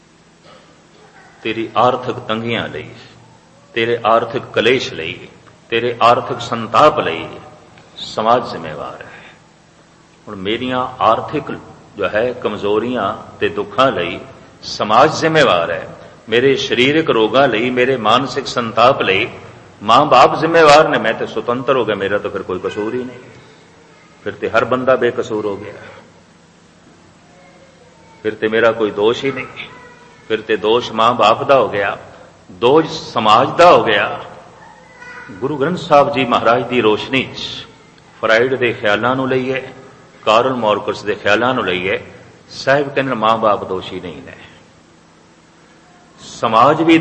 तेरी आर्थिक तंगियां लई, तेरे आर्थिक कलेश लई, तेरे आर्थिक संताप लई समाज जिम्मेवार है। हुण मेरियां आर्थिक जो है कमजोरियां ते दुखां लई समाज जिम्मेवार है। मेरे शरीरक रोगां लई, मेरे मानसिक संताप लई मां बाप जिम्मेवार ने। मैं तो स्वतंत्र हो गया, मेरा तो फिर कोई कसूर ही नहीं। फिर तो हर बंदा बेकसूर हो गया, फिर तो मेरा कोई दोष ही नहीं। फिर तो दोष मां बाप दा हो गया, दोष समाज दा हो गया। गुरु ग्रंथ साहब जी महाराज की रोशनी च फ्राइड के ख्यालों नूं लईए, कार्ल मार्कस के ख्यालों नूं लईए, साहिब कहने मां बाप दोषी नहीं ने, समाज भी